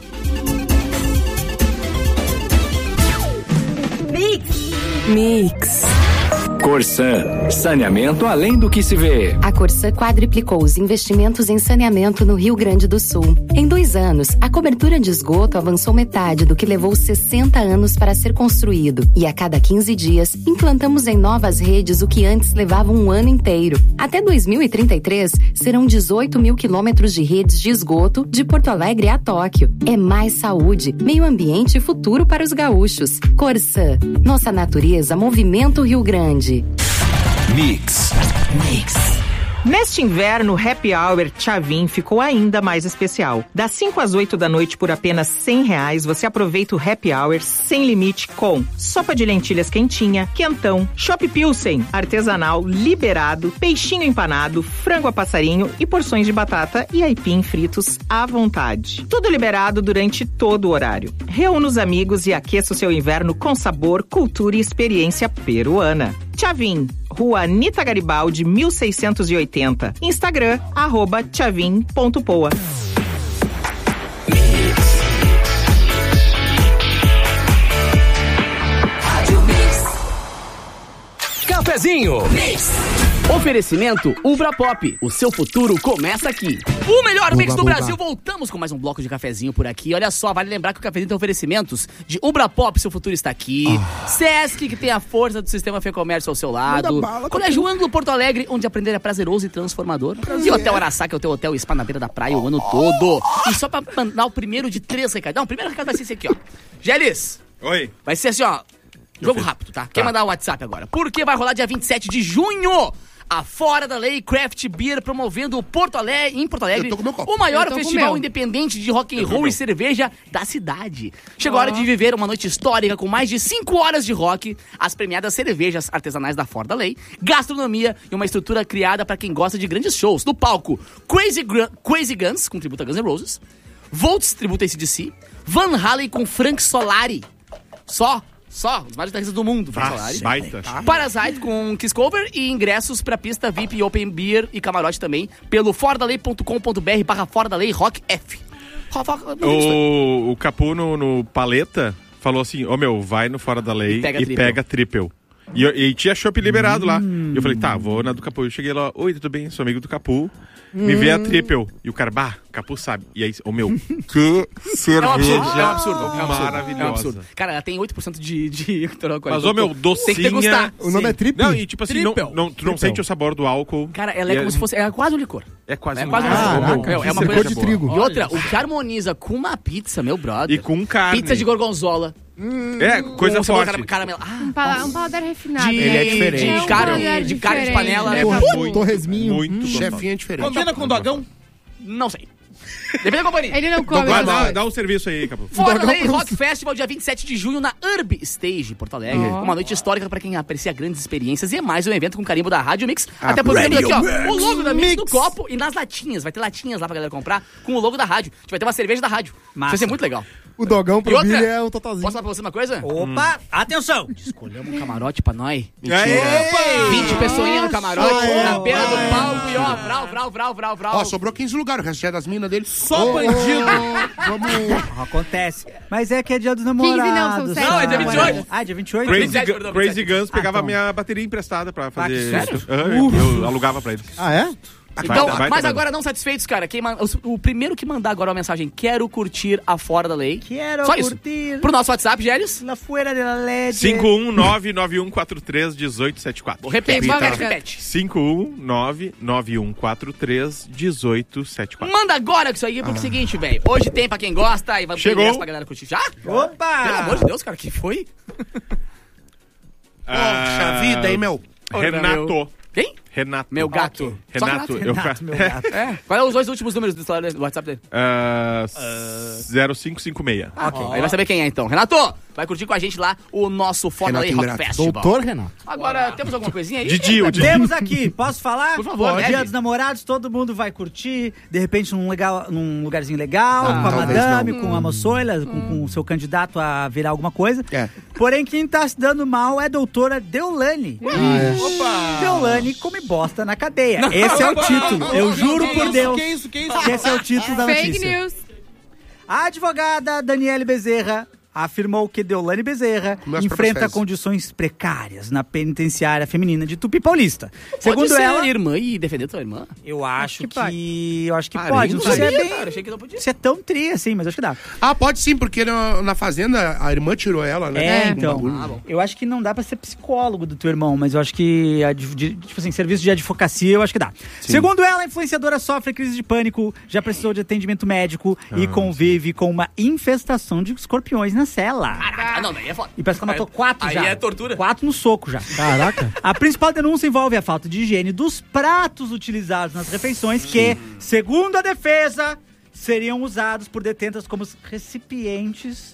Mix. Corsan, saneamento além do que se vê. A Corsan quadriplicou os investimentos em saneamento no Rio Grande do Sul. Em dois anos, a cobertura de esgoto avançou metade do que levou sessenta anos para ser construído. E a cada quinze dias, implantamos em novas redes o que antes levava um ano inteiro. Até dois mil e trinta e três, serão dezoito mil quilômetros de redes de esgoto de Porto Alegre a Tóquio. É mais saúde, meio ambiente e futuro para os gaúchos. Corsan, nossa natureza, movimento Rio Grande. Mix. Mix. Neste inverno, o Happy Hour Tchavin ficou ainda mais especial. Das cinco às oito da noite por apenas cem reais, você aproveita o Happy Hour sem limite com sopa de lentilhas quentinha, quentão, chopp pilsen, artesanal, liberado, peixinho empanado, frango a passarinho e porções de batata e aipim fritos à vontade. Tudo liberado durante todo o horário. Reúna os amigos e aqueça o seu inverno com sabor, cultura e experiência peruana. Tchavin, Rua Anita Garibaldi, mil seiscentos e oitenta. Instagram, arroba tchavin ponto poa. Cafezinho. Mix. Oferecimento Ubra Pop. O seu futuro começa aqui. O melhor mix do Brasil. Voltamos com mais um bloco de cafezinho por aqui. Olha só, vale lembrar que o cafezinho tem oferecimentos de Ubra Pop. Seu futuro está aqui. Oh. Sesc, que tem a força do sistema Fê-Comércio ao seu lado. Bala, Colégio Ângulo Porto Alegre, onde aprender é prazeroso e transformador. Prazer. E o Hotel Araçá, que é o teu hotel e spa na beira da praia oh. o ano todo. E só pra mandar o primeiro de três recados. Não, o primeiro recado vai ser esse aqui, ó. Geles. Oi. Vai ser assim, ó. Jogo rápido, tá? tá? Quer mandar o WhatsApp agora? Porque vai rolar dia vinte e sete de junho. A Fora da Lei Craft Beer promovendo Porto Alegre, em Porto Alegre o maior festival independente de rock and roll e cerveja da cidade. Chegou ah. a hora de viver uma noite histórica com mais de cinco horas de rock, as premiadas cervejas artesanais da Fora da Lei, gastronomia e uma estrutura criada para quem gosta de grandes shows. No palco, Crazy, Gr- Crazy Guns, com tributo a Guns N' Roses, Volts, tributo a A C D C, Van Halen com Frank Solari. Só... Só, os maiores guitarristas do mundo. Ah, baita. Tá. Parasite com Kiss Cover e ingressos pra pista V I P, Open Beer e camarote também pelo foradalei ponto com ponto b r barra Fora da Lei Rock F. O, o Capu no, no Paleta falou assim, ô oh, meu, vai no Fora da Lei e pega, e triple. pega triple. E, e tinha chopp liberado hum. lá. E eu falei, tá, vou na do Capu. Eu cheguei lá, oi, tudo bem? Sou amigo do Capu. Me vê a triple. E o cara, bah, Capu sabe. E aí, ô meu, que É um cerveja absurdo, é um absurdo. É um absurdo. maravilhosa. É um absurdo. Cara, ela tem oito por cento de, de teor Mas, ô meu, docinha... Tem que degustar. O nome Sim. é triple? Não, e tipo assim, não, não, tu não Triple. sente o sabor do álcool. Cara, ela é E como se fosse... É quase um licor. É quase É um quase um licor. licor. Caraca, Meu, é uma licor coisa de boa. trigo. E outra, o que harmoniza com uma pizza, meu brother. E com carne. Pizza de gorgonzola. É, coisa com sabor forte. caramelo. Ah, Um, pala um paladar refinado. de, né? Ele é diferente. É de um carne, paladar de carne de diferente. panela. É Torre- muito, torresminho. muito Hum. gostoso. Chefinho é diferente. Combina com dogão? Não sei. Depende da companhia. Ele não come. Vai, mas- dá, dá um serviço aí, Capu. Fora Dogão Lei Bruce. Rock Festival, dia vinte e sete de junho, na Urb Stage, Porto Alegre. Oh. Uma noite histórica pra quem aprecia grandes experiências e é mais um evento com carimbo da Rádio Mix. Até porque temos aqui, ó, o logo da Mix, no copo e nas latinhas. Vai ter latinhas lá pra galera comprar com o logo da rádio. A gente vai ter uma cerveja da rádio. Massa. Vai ser muito legal. O dogão E pro outra- Billy é um totalzinho. Posso falar pra você uma coisa? Opa, atenção! Escolhemos um camarote pra nós. Aê! vinte pessoinhas no camarote, Aê! na beira do palco e ó, vral, vral, vral, vral, vral. Ó, sobrou quinze lugares, o resto já é das minas dele. Só bandido. Vamos... Acontece. Mas é que é dia dos namorados. quinze não, são sete. Não, é dia vinte e oito. Ah, dia vinte e oito? Crazy, vinte e sete, Gu- perdão, Crazy vinte e sete. Guns pegava Ah, então. minha bateria emprestada pra fazer que sério? isso. Ah, eu, eu alugava pra eles. Ah, é? Então, Vai- vai mas também. agora não satisfeitos, cara, quem man- o, o primeiro que mandar agora uma mensagem, quero curtir a Fora da Lei. Quero Só isso. curtir Pro nosso WhatsApp, Gélios. la fuera de la leche. cinco um nove nove um quatro três um oito sete quatro. Repete, Repita. repete, repete. cinco um nove nove um quatro três um oito sete quatro. Manda agora que isso aí, porque é o seguinte, velho. Hoje tem pra quem gosta e vai Chegou. ingresso pra galera curtir. Já? Opa! Pelo amor de Deus, cara, que foi? Poxa vida, hein, meu? Renato. Quem? Renato. Meu gato. Só Renato. Renato. Eu Renato, meu gato. É. Quais são os dois últimos números do, celular- do WhatsApp dele? Ah, zero cinco cinco seis. Ok. Aí vai saber quem é então. Renato, vai curtir com a gente lá o nosso Fora da Lei Renato Rock Ingrato. Festival. Doutor Renato. Agora, temos alguma coisinha aí? Didi, o Didi. Temos aqui, posso falar? Por favor, Dia leve. dos namorados, todo mundo vai curtir, de repente num, legal, num lugarzinho legal, Ah, com a talvez madame, não. com a moçoila, com, com o seu candidato a virar alguma coisa. É. Porém, quem tá se dando mal é a doutora Deolane. Opa! Deolane come bosta na cadeia. Esse é o título, eu juro que por isso, Deus. Que isso, que isso? que Esse é o título da Fake notícia. news. A advogada Daniele Bezerra afirmou que Deolane Bezerra Minhas enfrenta próprias fezes. condições precárias na penitenciária feminina de Tupi Paulista. Pode Segundo ser ela, irmã e defender tua irmã? eu acho que que, pode. eu acho que Ah, pode. eu Não não sei se é sabia, bem, Cara, achei que não podia. se é tão tri assim, mas acho que dá. Ah, pode sim, porque na, na fazenda a irmã tirou ela, né? É, Um então. bagulho. Ah, bom. Eu acho que não dá pra ser psicólogo do teu irmão, mas eu acho que, a de- de- tipo assim, serviço de advocacia, eu acho que dá. Segundo ela, a influenciadora sofre crise de pânico, já precisou de atendimento médico e convive com uma infestação de escorpiões na cela. Caraca, não, daí é foda. E parece que ela matou quatro aí já. é tortura. Quatro no soco já. Caraca. A principal denúncia envolve a falta de higiene dos pratos utilizados nas refeições que, segundo a defesa, seriam usados por detentas como recipientes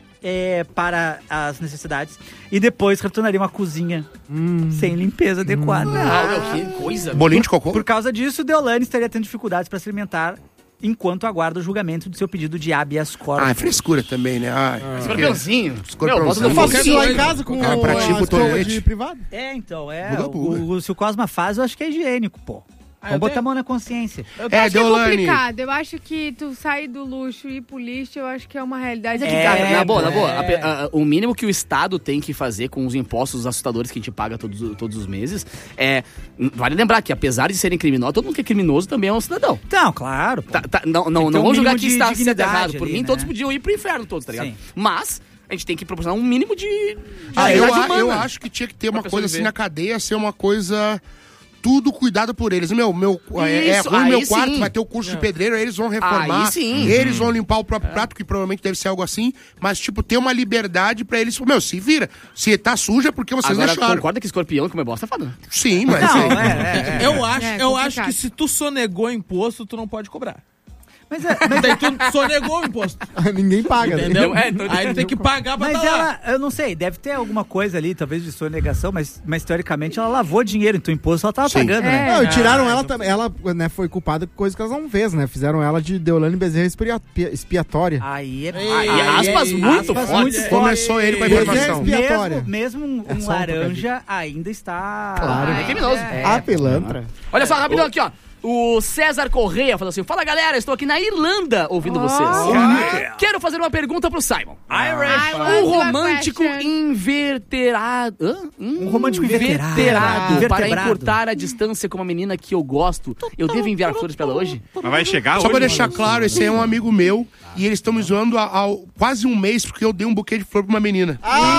é, para as necessidades e depois retornariam à cozinha sem limpeza adequada. Ah, meu, que coisa. Bolinho de cocô? Por causa disso, Deolane estaria tendo dificuldades para se alimentar enquanto aguarda o julgamento do seu pedido de habeas corpus. Ah, é frescura também, né? Ai, Escorpiãozinho. Escorpiãozinho. Meu, bota no Eu faço fogo. isso lá em casa com Ah, o pra ti, a com escova tolete. de privado. É, então, é. Buga, O, buga. o- se o Cosma faz, eu acho que é higiênico, pô. eu Vamos botar tenho- a mão na consciência. Eu É, acho que é Deolane. complicado. Eu acho que tu sair do luxo e ir pro lixo, eu acho que é uma realidade. Mas é que, É, cara, na boa, na boa, é. a pe- a- a- o mínimo que o Estado tem que fazer com os impostos assustadores que a gente paga todos, todos os meses é. Vale lembrar que, apesar de serem criminosos, todo mundo que é criminoso também é um cidadão. Então, claro. Pô. Tá, tá, não Tem não, que ter não um vamos julgar mínimo que de está certo dignidade errado. Por ali, mim, né? todos podiam ir pro inferno, todos, tá ligado? Sim. Mas a gente tem que proporcionar um mínimo de. de Ah, eu, dignidade a- eu humana. acho que tinha que ter Pra uma pessoa coisa assim viver. na cadeia, ser uma coisa. Tudo cuidado por eles. Meu, meu é, é Isso, ruim meu aí quarto, sim. vai ter o curso de pedreiro, eles vão reformar. Aí sim. Eles vão limpar o próprio prato, que provavelmente deve ser algo assim. Mas, tipo, ter uma liberdade pra eles. Meu, se vira. Se tá suja, é porque vocês Agora, deixaram. concorda que escorpião comer bosta é foda? Sim, mas. Não, é, é, é. Eu acho, É, eu complicado. acho que se tu sonegou imposto, tu não pode cobrar. Mas, é- mas, Daí tu sonegou o imposto. Ninguém paga, né? Entendeu? É, então- Aí tu tem que pagar pra mas tá lá. ela, eu não sei, deve ter alguma coisa ali, talvez de sonegação, mas, mas teoricamente ela lavou dinheiro, então o imposto ela tava Sim. pagando, né? É. Não, e tiraram Ah, ela então- também. Ela né, foi culpada com coisa que ela não fez, né? Fizeram ela de Deolane Bezerra expiria- expiatória. Aí é. Ei, aí E é- aspas muito aspas fortes. muito Começou ele com a Bezerra informação. expiatória. Mesmo, mesmo um, um É só um laranja ainda está. Claro. É criminoso. É, Ah, pilantra. Olha só, rapidão aqui, ó. O César Correia falou assim: fala galera, estou aqui na Irlanda ouvindo oh, vocês. Yeah. Quero fazer uma pergunta pro Simon. Irish. Um romântico inverterado. Hã? Um romântico inverterado. inverterado para encurtar a distância com uma menina que eu gosto. Eu devo enviar flores pra ela hoje? Mas vai chegar Só hoje? pra deixar claro, esse aí é um amigo meu e eles estão me zoando há, há quase um mês porque eu dei um buquê de flor pra uma menina.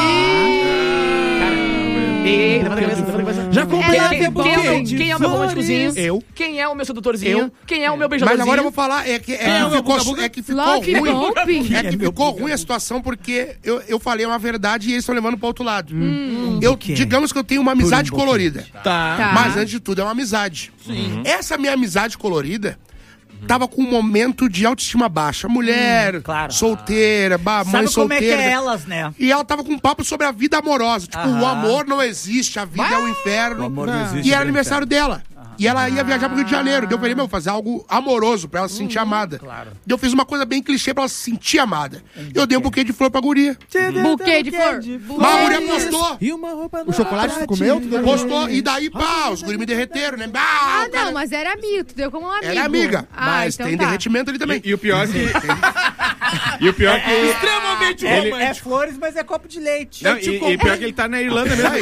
Ei, levanta a cabeça, levanta a cabeça. Já comprei Quem, a quem, quem, é o, quem é o meu românticozinho? Eu. Quem é o meu sedutorzinho? Eu. Quem é o meu beijadorzinho? Mas agora eu vou falar, é que, é Quem é o que meu ficou, buga-buga? é que ficou Lock ruim. bumping. É que ficou ruim a situação porque eu, eu falei uma verdade e eles estão levando pro outro lado. Hum. Eu, digamos que eu tenho uma amizade colorida. Tá. Tá. Mas antes de tudo é uma amizade. Sim. Essa minha amizade colorida tava com um momento de autoestima baixa. Mulher, Hum, claro. solteira, ba, mãe Sabe como é solteira. que é elas, né? E ela tava com um papo sobre a vida amorosa. Tipo, Aham. o amor não existe, a vida é o inferno. O amor não existe, E era é o aniversário dela. E ela ia viajar pro Rio de Janeiro. Daí eu falei, meu, fazer algo amoroso pra ela se sentir amada. claro. Daí eu fiz uma coisa bem clichê pra ela se sentir amada. Eu dei um buquê de flor pra guria. Buquê de flor. Mas a guria postou. E uma roupa O chocolate tu comeu? Tu deu- Postou. E daí, pá, os guris me derreteram, né? Bah, Ah, o cara- não, mas era amigo. Tu deu como um amigo. Ela é amiga. Ah, mas então tem tá. derretimento ali também. E, e o pior que... e o pior que... extremamente É, romântico. é flores, mas é copo de leite. Não, e, e pior que ele tá na Irlanda mesmo.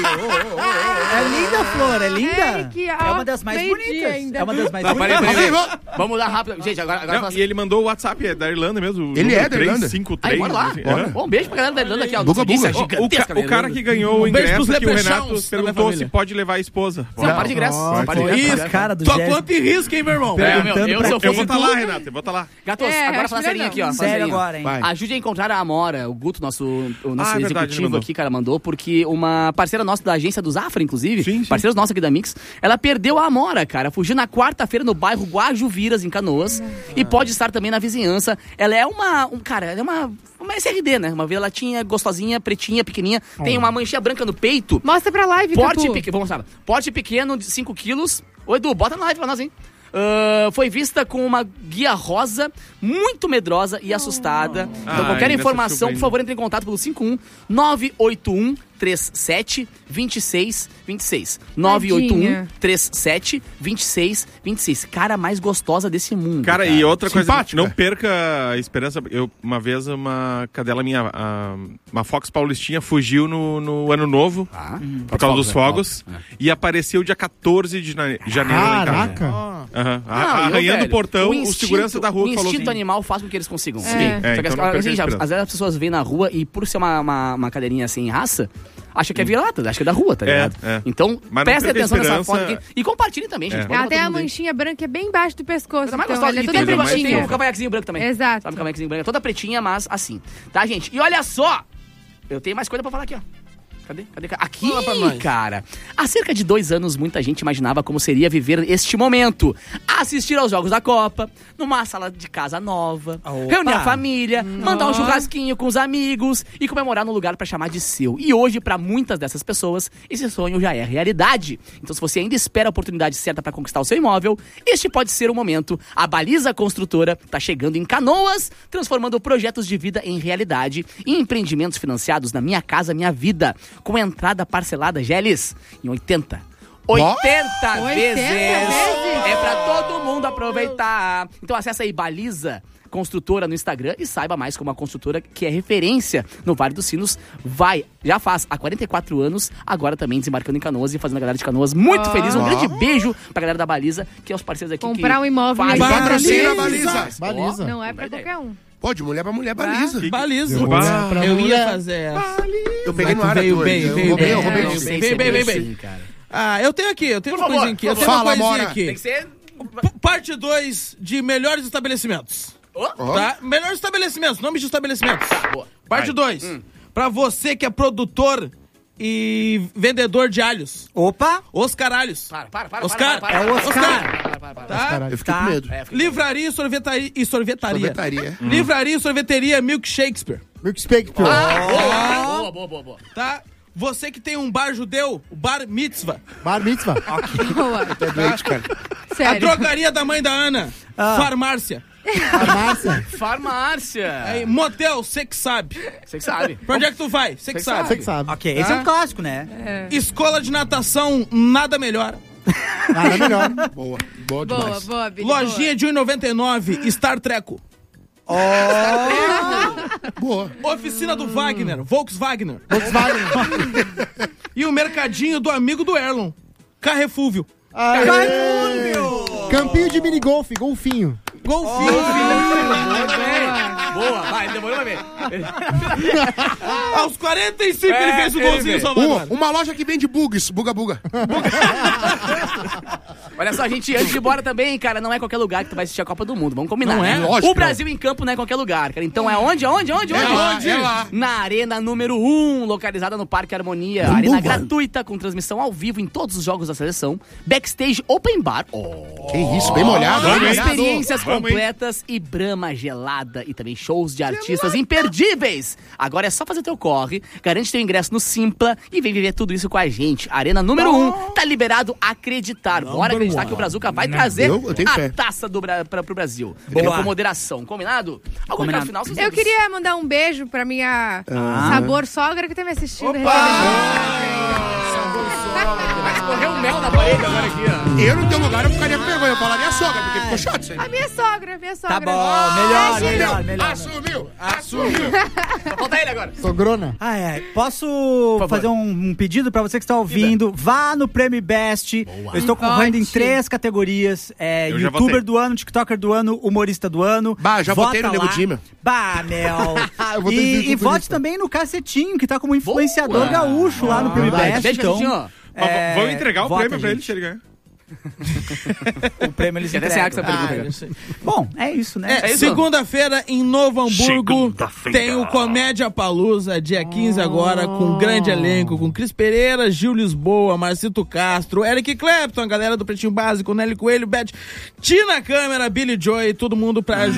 É linda a flor, é linda. É, que, É ó, uma das mais meio-dia bonitas. ainda. É uma das mais Não, peraí, bonitas. peraí, peraí. Vamos mudar rápido. Gente, agora... agora Não, fala assim. e ele mandou o WhatsApp, é da Irlanda mesmo. Ele é da Irlanda. Aí, cinco três. bora lá. assim, Bora. aham. Bom, um beijo pra galera da Irlanda aqui, ó. Buga, Notícia buga. O, ca- gigantesca da o cara Irlanda. que ganhou o Um beijo ingresso pros que o leprechauns Renato da minha perguntou família. se pode levar a esposa. Não, para de ingresso. Pode. Para de ingresso. Isso, cara do Tua Jéssica. conta e risco, hein, meu irmão? É, meu, eu, se eu Eu fosse vou estar tu- lá, Renato, eu vou estar lá. Gatos, É, agora acho fala melhor serinha não. aqui, ó. fala Sério serinha. agora, hein? Vai. Ajude a encontrar a Amora, o Guto, nosso, o nosso Ah, é verdade, ele executivo mandou. aqui, cara, mandou, porque uma parceira nossa da agência do Zafra, inclusive, Sim, sim. parceiros nossos aqui da Mix, ela perdeu a Amora, cara, fugiu na quarta-feira no bairro Guajuviras, em Canoas, e pode estar também na vizinhança. Ela é uma, um, cara, ela é uma, uma S R D, né? Uma vira-latinha gostosinha, pretinha, pequenininha, tem uma manchinha branca no peito. Mostra pra live, Porte Capu. pequeno, vamos mostrar. Porte pequeno de cinco quilos. Ô, Edu, bota na live pra nós, hein? Ah, foi vista com uma guia rosa, muito medrosa e assustada. Então, Ai, qualquer nessa informação, chuva por favor, entre em contato pelo cinco um nove oito um três sete dois seis dois seis. nove oito um três sete dois seis dois seis. Cara mais gostosa desse mundo. Cara, e outra coisa, Simpática. não perca a esperança. Eu, uma vez, uma cadela minha, a- uma Fox Paulistinha, fugiu no, no Ano Novo, Ah, por causa dos fogos, É. e apareceu dia quatorze de jane- janeiro lá em casa. Caraca. Aham. Não, A- e, ô, Arranhando velho, o portão, o, instinto- segurança da rua o falou instinto assim... animal faz com que eles consigam. É. Sim. É, Só que então as, não perca a assim, já, esperança. às vezes as pessoas vêm na rua e por ser uma, uma, uma cadeirinha sem raça, acha que é vira-lata, acha que é da rua, tá É, ligado? é. Então, Mas não prestem perca a atenção nessa esperança. foto aqui. E compartilhem também, gente. É. Bota Ela pra tem todo a mundo ver. manchinha branca que é bem embaixo do pescoço. Coisa mais Então, gostosa. ela é E toda tem, tem, pretinha. tem um cavanhaquezinho branco também. Exato. Sabe o cavanhaquezinho branco? É toda pretinha, mas assim. Tá, gente? E olha só! Eu tenho mais coisa pra falar aqui, ó. Cadê? Cadê? Aqui, cara. Há cerca de dois anos, muita gente imaginava como seria viver este momento. Assistir aos Jogos da Copa, numa sala de casa nova, Opa. reunir a família, mandar um churrasquinho com os amigos e comemorar num lugar pra chamar de seu. E hoje, pra muitas dessas pessoas, esse sonho já é realidade. Então, se você ainda espera a oportunidade certa pra conquistar o seu imóvel, este pode ser o momento. A Baliza Construtora tá chegando em Canoas, transformando projetos de vida em realidade e empreendimentos financiados na Minha Casa Minha Vida, com entrada parcelada, Geles, em oitenta. oitenta vezes! vezes? É pra todo mundo aproveitar. Então acessa aí Baliza Construtora no Instagram e saiba mais como a construtora que é referência no Vale dos Sinos vai, já faz há quarenta e quatro anos, agora também desembarcando em Canoas e fazendo a galera de Canoas muito Oh. feliz. Um grande beijo pra galera da Baliza, que é os parceiros aqui Comprar que um imóvel fazem- aí. Patrocina a Baliza. Baliza. Não é pra qualquer um. Pô, de mulher pra mulher, baliza. Baliza. Eu vou olhar pra Eu ia mulher. fazer essa. Eu peguei no Mas ar tu veio a bem, eu veio roubei, bem. eu roubei É, não eu sei. Vem, vem, vem, vem. Sim, cara. Ah, eu tenho aqui, eu tenho Por uma favor, coisinha aqui. por Eu tenho favor. uma Fala, coisinha Mora. aqui. Tem que ser... P- Parte dois de melhores estabelecimentos. Oh, Tá? Melhores estabelecimentos, nomes de estabelecimentos. boa. Parte dois. Pra você que é produtor e vendedor de alhos. Opa! Os caralhos. Para, para, para. Oscar. para, para, É para, o Oscar. para, para, para, para. Tá? Caralho. Eu fiquei Tá. com medo. É, fica- Livraria e sorvetaria. E sorvetaria. Sorvetaria. Livraria e sorveteria Milk Shakespeare. Milk Spectre. Ah, boa, boa, boa, boa, boa. Tá? Você que tem um bar judeu, o Bar Mitzvah. Bar Mitzvah. Boa. É doente, cara. A Sério. drogaria da mãe da Ana. Farmácia. Farmácia. Farmácia. Aí, motel, você que sabe. Você que sabe. Pra onde é que tu vai? Você que que sabe. Você que sabe. Ok, esse é um clássico, né? Escola de natação, nada melhor. Nada melhor. Boa, boa Boa, demais. boa, Billy, Lojinha de um e noventa e nove, Star Treco. Oh. Boa. Oficina do Wagner, Volkswagen. Volkswagen. E o mercadinho do amigo do Erlon, Carrefúvio. Carrefúvio! Campinho de minigolf, golfinho. Golfinho. Oh, boa, vai, demorou pra ver. Aos quarenta e cinco É, ele fez o ele golzinho fez. Salvador. Uh, uma loja que vende bugs, buga buga. Olha só, gente, antes de ir embora também, cara, não é qualquer lugar que tu vai assistir a Copa do Mundo, vamos combinar, Não é? né? Lógico O Brasil em campo não é qualquer lugar, cara. Então é onde, aonde, aonde, É onde? lá, é lá. Na Arena número um, localizada no Parque Harmonia. Bum, Arena bum, gratuita, com transmissão ao vivo em todos os jogos da seleção. Backstage open bar. Que isso, bem molhado. Com bem molhado. experiências Vamos, hein? completas e brama gelada. E também shows de artistas imperdíveis. Agora é só fazer teu corre, garante teu ingresso no Simpla e vem viver tudo isso com a gente. Arena número um, tá liberado acreditar. Bora acreditar que o Brazuca vai trazer Eu- eu tenho a fé. taça do Bra pra, pro Brasil. Boa. Com moderação. Combinado? Algum Combinado. recado final? vocês Eu todos? queria mandar um beijo pra minha sabor sogra que tá me assistindo. Vai escorrer um mel na parede agora aqui, ó. Eu, no teu lugar, eu ficaria com vergonha. Eu falaria a sogra, porque ficou chato isso aí. A minha sogra, minha sogra. Tá bom, melhor, Ai, gente. melhor, melhor. Assumiu, assumiu. Só falta ele agora. Sogrona. Ai, ai. Posso favor. fazer um, um pedido pra você que está ouvindo? Vá no Prêmio Best. Eu estou E concorrendo em vote. três categorias. É, Eu já YouTuber votei. do ano, TikToker do ano, humorista do ano. Bah, já Vota votei no Nego lá. Di, meu. Bah, Mel. Eu votei em e, e tudo vote isso. também no Cacetinho, que tá como influenciador Boa. gaúcho lá no Prêmio verdade. Best. Beijo, Então, Cacetinho. Mas é, vamos entregar o vota, prêmio pra ele gente. se ele ganhar. O prêmio eles Quer até ser entregam. essa pergunta, Ah, cara. eu sei. Bom, é isso, né? É, isso? segunda-feira em Novo Hamburgo Segunda-feira. tem o Comédia Palusa, dia quinze agora, com um grande elenco, com Cris Pereira, Gil Lisboa, Marcito Castro, Eric Clapton, a galera do Pretinho Básico, Nelly Coelho, Beth, Tina Câmara, Billy Joy, todo mundo pra